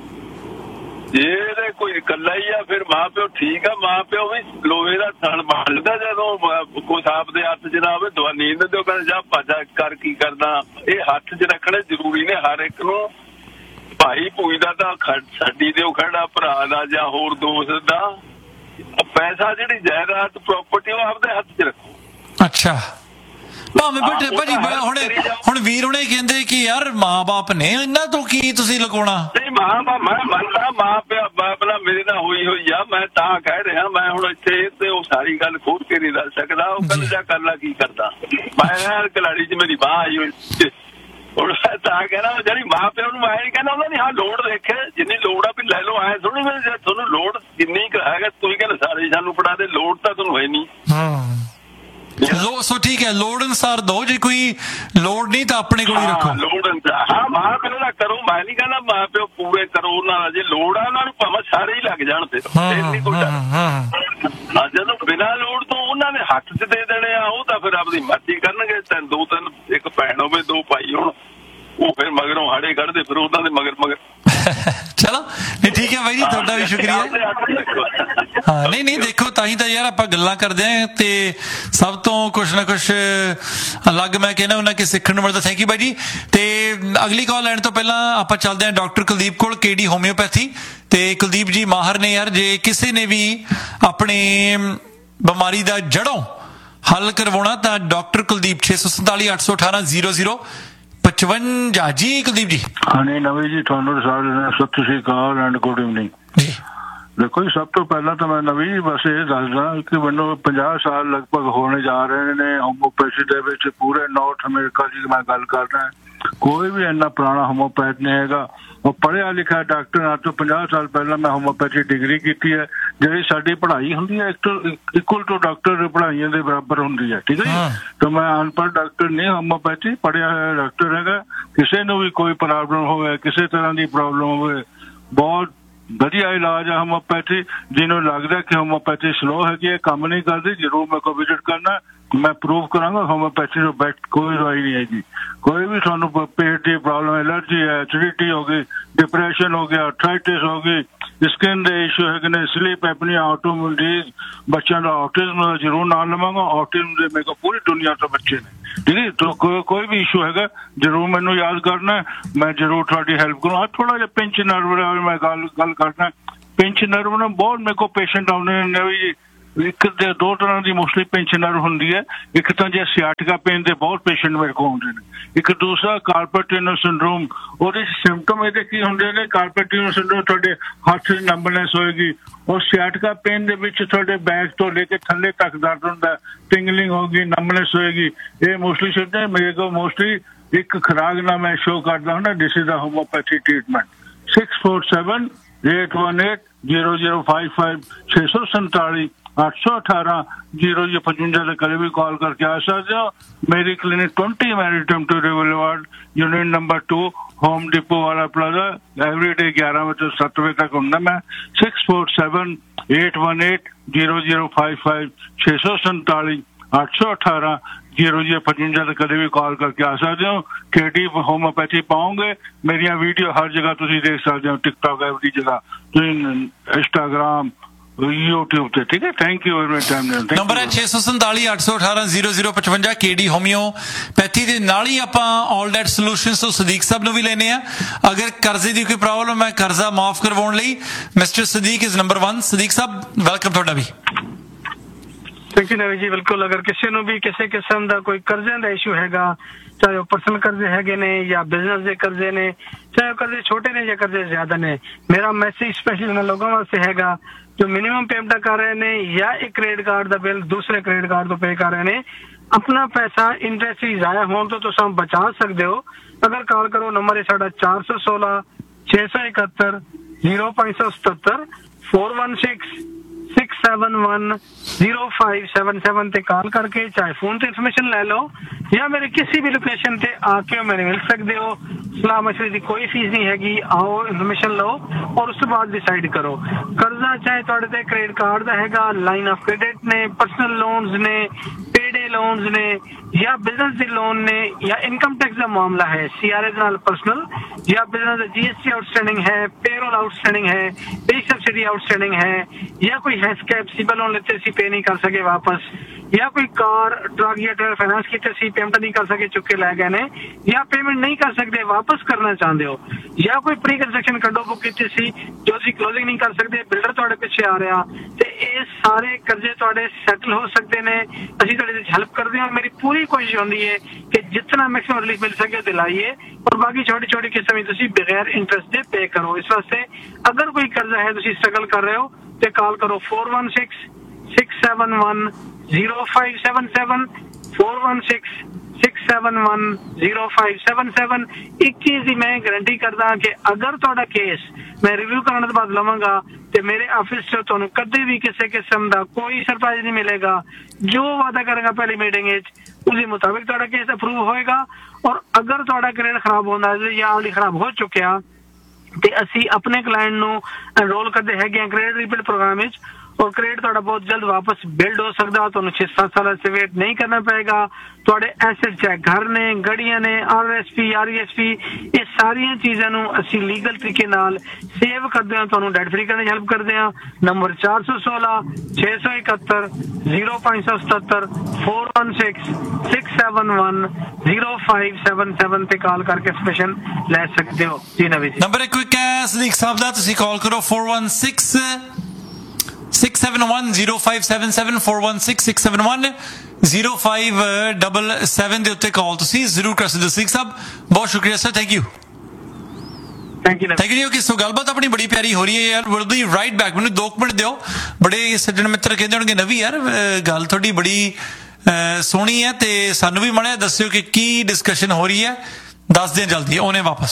Speaker 3: ਜੇ ਇਹਦੇ ਕੋਈ ਇਕੱਲਾ ਹੀ ਆ ਫਿਰ ਮਾਂ ਪਿਓ ਠੀਕ ਆ, ਮਾਂ ਪਿਓ ਵੀ ਲੋਹੇ ਦਾ ਥਣ ਬਣਦਾ ਜਦੋਂ ਕੁਛ ਆਪਦੇ ਹੱਥ 'ਚ ਨਾ ਹੋਵੇ। ਦਵਾ ਨੀਂਦ ਦਿਓ, ਕਹਿੰਦੇ ਜਾ ਭਾਜਾ ਕਰ ਕੀ ਕਰਦਾ। ਇਹ ਹੱਥ 'ਚ ਰੱਖਣੇ ਜ਼ਰੂਰੀ ਨੇ ਹਰ ਇੱਕ ਨੂੰ। ਭਾਈ ਭੂਈ ਦਾ ਤਾਂ ਛੱਡੀ ਦਿਓ ਖੜਾ, ਭਰਾ ਦਾ ਜਾਂ ਹੋਰ ਦੋਸਤ ਦਾ। ਪੈਸਾ ਜਿਹੜੀ ਜਾਇਦਾਦ ਪ੍ਰਾਪਰਟੀ ਉਹ ਆਪਦੇ ਹੱਥ 'ਚ ਰੱਖੋ। ਅੱਛਾ ਭਾਵੇਂ ਬਟ ਭਾਜੀ ਹੁਣ ਹੁਣ ਵੀਰ ਹੁਣੇ ਕਹਿੰਦੇ ਕਿ ਯਾਰ ਮਾਂ ਬਾਪ ਨੇ, ਇਹਨਾਂ ਤੋਂ ਕੀ ਤੁਸੀਂ ਲਗਾਉਣਾ? ਨਹੀਂ ਮਾਂ ਬਾਪ ਮੈਂ ਮੰਨਦਾ, ਮਾਂ ਪਿਓ ਬਾਪਲਾ ਮੇਰੇ ਨਾਲ ਹੋਈ ਹੋਈ ਆ, ਮੈਂ ਤਾਂ ਕਹਿ ਰਿਹਾ। ਮੈਂ ਹੁਣ ਇੱਥੇ ਤੇ ਉਹ ਸਾਰੀ ਗੱਲ ਖੋਲ ਕੇ ਨਹੀਂ ਦੱਸ ਸਕਦਾ। ਉਹ ਕਹਿੰਦਾ ਜਾ ਕਰ ਲਾ ਕੀ ਕਰਦਾ। ਮੈਂ ਕਲਾੜੀ 'ਚ ਮੇਰੀ ਬਾਂਹ ਆਈ ਹੋਈ ਹੁਣ ਤਾਂ ਕਹਿਣਾ ਜਿਹੜੀ ਮਾਂ ਪਿਓ ਨੂੰ ਮੈਂ ਨਹੀਂ ਕਹਿੰਦਾ ਉਹਨਾਂ ਦੀ ਹਾਂ ਲੋੜ ਦੇਖੇ, ਜਿੰਨੀ ਲੋੜ ਆ ਵੀ ਲੈ ਲਓ। ਐ ਥੋੜੀ ਜੇ ਤੁਹਾਨੂੰ ਲੋੜ ਜਿੰਨੀ ਕੁ ਹੈਗਾ ਤੁਸੀਂ ਕਹਿੰਦੇ ਸਾਰੇ ਸਾਨੂੰ ਫੜਾ ਦੇ, ਲੋੜ ਤਾਂ ਤੁਹਾਨੂੰ ਹੈ ਨਹੀਂ। ਲੋ ਸੋ ਠੀਕ ਹੈ, ਲੋੜ ਅਨੁਸਾਰ ਦੋ, ਜੇ ਕੋਈ ਲੋੜ ਨਹੀਂ ਤਾਂ ਆਪਣੇ ਕੋਲ ਹੀ ਰੱਖੋ। ਲੋੜ ਅਨੁਸਾਰ ਹਾਂ ਮਾਂ ਪਿਓ ਦਾ ਕਰੋ, ਮੈਂ ਨਹੀਂ ਕਹਿੰਦਾ ਮਾਂ ਪਿਓ ਪੂਰੇ ਕਰੋ ਉਹਨਾਂ ਦਾ। ਜੇ ਲੋੜ ਆ ਉਹਨਾਂ ਨੂੰ ਭਾਵੇਂ ਸਾਰੇ ਹੀ ਲੱਗ ਜਾਣ ਫਿਰ ਨਹੀਂ ਕੋਈ ਡਰ। ਜਦੋਂ ਬਿਨਾਂ ਲੋੜ ਤੋਂ ਉਹਨਾਂ ਨੇ ਹੱਥ 'ਚ ਦੇ ਦੇਣੇ ਆ, ਉਹ ਤਾਂ ਫਿਰ ਆਪਣੀ ਮਰਜ਼ੀ ਕਰਨਗੇ। ਤਿੰਨ ਦੋ ਤਿੰਨ ਇੱਕ ਭੈਣ ਹੋਵੇ ਦੋ ਭਾਈ ਹੋਣ, ਉਹ ਫਿਰ ਮਗਰੋਂ ਹਾੜੇ ਕੱਢਦੇ ਫਿਰ ਉਹਨਾਂ ਦੇ ਮਗਰ ਮਗਰ। ਚਲੋ ਨਹੀਂ ਠੀਕ ਹੈ ਬਾਈ ਜੀ, ਤੁਹਾਡਾ ਵੀ ਸ਼ੁਕਰੀਆ। ਹਾਂ ਨਹੀਂ ਨਹੀਂ ਦੇਖੋ ਤਾਂ ਹੀ ਤਾਂ ਯਾਰ ਆਪਾਂ ਗੱਲਾਂ ਕਰਦੇ ਹਾਂ ਤੇ ਸਭ ਤੋਂ ਕੁਛ ਨਾ ਕੁਛ ਅਲੱਗ ਮੈਂ ਕਹਿੰਦਾ ਉਹਨਾਂ ਕਿ ਸਿੱਖਣ ਨੂੰ ਮਿਲਦਾ। ਥੈਂਕ ਯੂ ਬਾਈ ਜੀ। ਤੇ ਅਗਲੀ ਕਾਲ ਲੈਣ ਤੋਂ ਪਹਿਲਾਂ ਆਪਾਂ ਚੱਲਦੇ ਹਾਂ ਡਾਕਟਰ ਕੁਲਦੀਪ ਕੋਲ, ਕੇਡੀ ਹੋਮਿਓਪੈਥੀ। ਤੇ ਕੁਲਦੀਪ ਜੀ ਮਾਹਰ ਨੇ ਯਾਰ, ਜੇ ਕਿਸੇ ਨੇ ਵੀ ਆਪਣੀ ਬਿਮਾਰੀ ਦਾ ਜੜੋਂ ਹੱਲ ਕਰਵਾਉਣਾ ਤਾਂ ਡਾਕਟਰ ਕੁਲਦੀਪ ਛੇ ਸੌ ਸੰਤਾਲੀ ਅੱਠ ਸੌ ਅਠਾਰਾਂ ਜ਼ੀਰੋ ਜ਼ੀਰੋ ਪਚਵੰਜਾ। ਜੀ ਕੁਲਦੀਪ ਜੀ।
Speaker 6: ਹਾਂਜੀ ਨਵੀਂ ਜੀ, ਤੁਹਾਨੂੰ ਸਤਿ ਸ਼੍ਰੀ ਅਕਾਲ ਐਂਡ ਗੁੱਡ ਇਵਨਿੰਗ ਜੀ। ਦੇਖੋ ਜੀ, ਸਭ ਤੋਂ ਪਹਿਲਾਂ ਤਾਂ ਮੈਂ ਨਵੀਂ ਬਸ ਇਹ ਦੱਸਦਾ ਕਿ ਮੈਨੂੰ ਪੰਜਾਹ ਸਾਲ ਲਗਭਗ ਹੋਣੇ ਜਾ ਰਹੇ ਨੇ ਹੋਮੋਪੈਥੀ ਦੇ ਵਿੱਚ। ਪੂਰੇ ਨਾਰਥ ਅਮਰੀਕਾ ਦੀ ਮੈਂ ਗੱਲ ਕਰ ਰਿਹਾ, ਕੋਈ ਵੀ ਇੰਨਾ ਪੁਰਾਣਾ ਹੋਮੋਪੈਥ ਨਹੀਂ ਹੈਗਾ। ਉਹ ਪੜ੍ਹਿਆ ਲਿਖਿਆ ਡਾਕਟਰ ਅੱਜ ਤੋਂ ਪੰਜਾਹ ਸਾਲ ਪਹਿਲਾਂ ਮੈਂ ਹੋਮੋਪੈਥੀ ਡਿਗਰੀ ਕੀਤੀ ਹੈ। ਜਿਹੜੀ ਸਾਡੀ ਪੜ੍ਹਾਈ ਹੁੰਦੀ ਹੈ ਇਕੁਅਲ ਟੂ ਡਾਕਟਰ ਪੜ੍ਹਾਈਆਂ ਦੇ ਬਰਾਬਰ ਹੁੰਦੀ ਹੈ, ਠੀਕ ਹੈ ਜੀ। ਤਾਂ ਮੈਂ ਅਨਪੜ੍ਹ ਡਾਕਟਰ ਨਹੀਂ, ਹੋਮੋਪੈਥੀ ਪੜ੍ਹਿਆ ਹੋਇਆ ਡਾਕਟਰ ਹੈਗਾ। ਕਿਸੇ ਨੂੰ ਵੀ ਕੋਈ ਪ੍ਰੋਬਲਮ ਹੋਵੇ, ਕਿਸੇ ਤਰ੍ਹਾਂ ਦੀ ਪ੍ਰੋਬਲਮ ਹੋਵੇ, ਬਹੁਤ ਵਧੀਆ ਇਲਾਜ ਹੈ ਹੋਮੋਪੈਥੀ। ਜਿਹਨੂੰ ਲੱਗਦਾ ਕਿ ਹੋਮੋਪੈਥੀ ਸਲੋ ਹੈਗੀ ਹੈ, ਕੰਮ ਨਹੀਂ ਕਰਦੀ, ਜ਼ਰੂਰ ਮੇਰੇ ਕੋਲ ਵਿਜ਼ਿਟ ਕਰਨਾ। मैं प्रूव करांगा होम्योपैथी तो बेस्ट कोई दवाई नहीं है जी। कोई भी थानू पेट की प्रॉब्लम, एलर्जी है, एसिडिटी हो गई, डिप्रेशन हो गया, अर्थराइटिस हो गई, स्किन के इशू है ने, स्लीप एपनिया, ऑटोइम्यून डिजीज, बच्चों का ऑटिज्म जरूर नाम लवांगा। ऑटिज्म दे मेरे को पूरी दुनिया तो बच्चे ने, ठीक है। तो को, कोई भी इशू है जरूर मैनू याद करना, मैं जरूर थोड़ी हेल्प करूँ। थोड़ा जिहा पिंच नर्व मैं गल गल करना, पिंच नर्व ने बहुत मेरे को पेशेंट आने ने, एक दो तरह की मोस्टली पिंच नर्व होंगी है। एक तो जो सियाटिका पेन के बहुत पेशेंट मेरे को आते हैं, एक दूसरा कार्पेट ट्यूनर सिंड्रोम, और सिम्पटम ये की होंगे ने, कार्पेट ट्यूनर सिंड्रोम थोड़े हाथ नंबरनेस होएगी, और सियाटिका पेन के बैक तो लेके थले तक दर्द होंगे, टिंगलिंग होगी, नंबरनेस होएगी। ये मोस्टली सिम्पटम है। मेरे को मोस्टली एक खुराक ना मैं शो करता हूँ ना, this is the homeopathy treatment. Six four seven eight one eight zero zero five five छे सौ संताली आठ सौ अठारह जीरो जी पचवंजा से कभी भी कॉल करके आ सकते हो। मेरी clinic twenty मैरिटम to रिवलवार्ड, unit number two, home depot वाला प्लाजा, एवरी डे ग्यारह बजे सत्त बजे तक होंगे मैं। Six four seven eight one eight zero zero five five छे सौ संताली आठ सौ अठारह जीरो जी पचवंजा से कभी भी कॉल करके आ सकते हो। केडी होम्योपैथी पाओगे, मेरी वीडियो हर जगह तुम देख सकते हो, टिकटॉक एवरी जगह, इंस्टाग्राम, यूट्यूब पे, ठीक है। Thank you very much.
Speaker 2: Number है छे सौ संताली अठ सौ अठारह जीरो जीरो पचवंजा केडी होम्योपैथी दे नाल ही आपां ऑल डेट सॉल्यूशंस तो सदीक साहब नूं भी लेने आ। अगर कर्जे दी कोई प्रॉब्लम है, कर्जा माफ करवाउण लई mister Sadiq is number one. Sadiq साहब वेलकम तुहाडा भी।
Speaker 7: थैंक यू नवी जी। बिल्कुल, अगर किसी नूं भी किसी किस्म का कोई कर्जे का इशू हैगा, चाहे वो पर्सनल कर्जे हैगे ने या बिजनेस के कर्जे ने, चाहे वो कर्जे छोटे ने या कर्जे ज्यादा ने, मेरा मैसेज स्पेशल उन्होंने लोगों वास्ते हैगा जो मिनिमम पेमेंट कर रहे ने या एक क्रेडिट कार्ड का बिल दूसरे क्रेडिट कार्ड तो पे कर रहे ने, अपना पैसा इंटरेस्ट ही जाया हो तो तुम बचा सकते हो। अगर कॉल करो, नंबर है साढ़ा चार सौ सोलह छे सौ इकहत्तर जीरो पांच सौ सतहत्तर four one six six seven one zero five seven seven ते कॉल करके चाहे फोन ते इन्फॉर्मेशन ले लो या मेरे किसी भी लोकेशन ते आके मेरे मिल सकते हो। सलाह मशवरे की कोई फीस नहीं हैगी, आओ इन्फॉर्मेशन लो और उस बाद डिसाइड करो। कर्जा चाहे तुहाडे ते क्रेडिट कार्ड दा हैगा, लाइन ऑफ क्रेडिट ने, पर्सनल लोन्स ने, पेडे लोन्स ने या बिजनेस दे लोन ने या इनकम टैक्स का मामला है, सीआरए दे नाल पर्सनल या बिजनेस दा जीएसटी आउटस्टैंडिंग है, पेरोल आउटस्टैंडिंग है, पे सब्सिडी आउटस्टैंडिंग है, या कोई है स्कैप सिबल लोन लेते सी पे नहीं कर सके वापस, या कोई कार ट्रक या ट्रेलर फाइनेंस की सी पेमेंट नहीं कर सके चुके लै गए ने, या पेमेंट नहीं कर सकते वापस करना चाहते हो, या कोई प्री कंस्ट्रक्शन कड्डो बुक की सी जो सी क्लोजिंग नहीं कर सकते, बिल्डर तुहाडे पिछे आ रहा, ते ये सारे कर्जे तुहाडे सैटल हो सकते ने। असीं तुहाडी हेल्प करदे हां। मेरी पूरी कोशिश होंदी है कि जितना मैक्सिमम रिलीफ मिल सके दिलाइए और बाकी छोटी छोटी किस्म तुसीं बगैर इंटरेस्ट दे पे करो। इस वास्ते अगर कोई कर्जा है तुसीं स्ट्रगल कर रहे हो तो कॉल करो four one six six seven one zero five seven seven four one six six seven one zero five seven seven. एक चीज ही मैं गारंटी करदा कि अगर तुहाडा केस मैं रिव्यू करने के बाद लवांगा तो मेरे ऑफिस से तुहानू कदे भी किसी किस्म का कोई सरप्राइज नहीं मिलेगा। जो वादा करेगा पहली मीटिंग उसके मुताबिक तुहाडा केस अप्रूव होएगा। और अगर तुहाडा क्रेडिट खराब होंदा है या ऑलरेडी खराब हो चुकिया ते असी अपने क्लाइंट नू एनरोल करते हैं क्रेडिट रिपीट प्रोग्राम विच, और क्रेडिट तुहाडा बहुत जल्द वापस बिल्ड हो सकता। तुहानू छे सात साल से वेट नहीं करना पड़ेगा। तुहाडे एसेट चाहे घर ने, गड्डियां ने, आरएसपी आरईएसपी, ये सारिया चीज़ों नू असी लीगल तरीके नाल सेव करते हैं, तुहानू डेट फ्री करने हेल्प करते हैं। नंबर चार सौ सोलह छे सौ इकहत्तर जीरो पांच सौ सतहत्तर four one six six seven one zero five seven seven ते कॉल करके इंफॉर्मेशन ले सकते हो। जी नवी जी,
Speaker 2: नंबर एक क्विक है सदीक साहब दा, तुसीं कॉल करो four one six six seven one zero five seven seven four one six six seven one zero five double seven दे उत्ते कॉल तुसीं जरूर कर सकदे हो। सदीक साहब बहुत शुक्रिया sir, thank you
Speaker 7: thank you
Speaker 2: thank you. कि सो गलबात अपनी बड़ी प्यारी हो रही है यार, विल बी राइट बैक। मैनूं दो मिनट दिओ। बड़े सज्जन मित्र कहंदे होणगे नवी यार गल थोड़ी बड़ी सोहनी है ते सानू भी मड़िया दस्सिओ कि की डिस्कशन हो रही है, दस दिन जल्दी ओने वापस।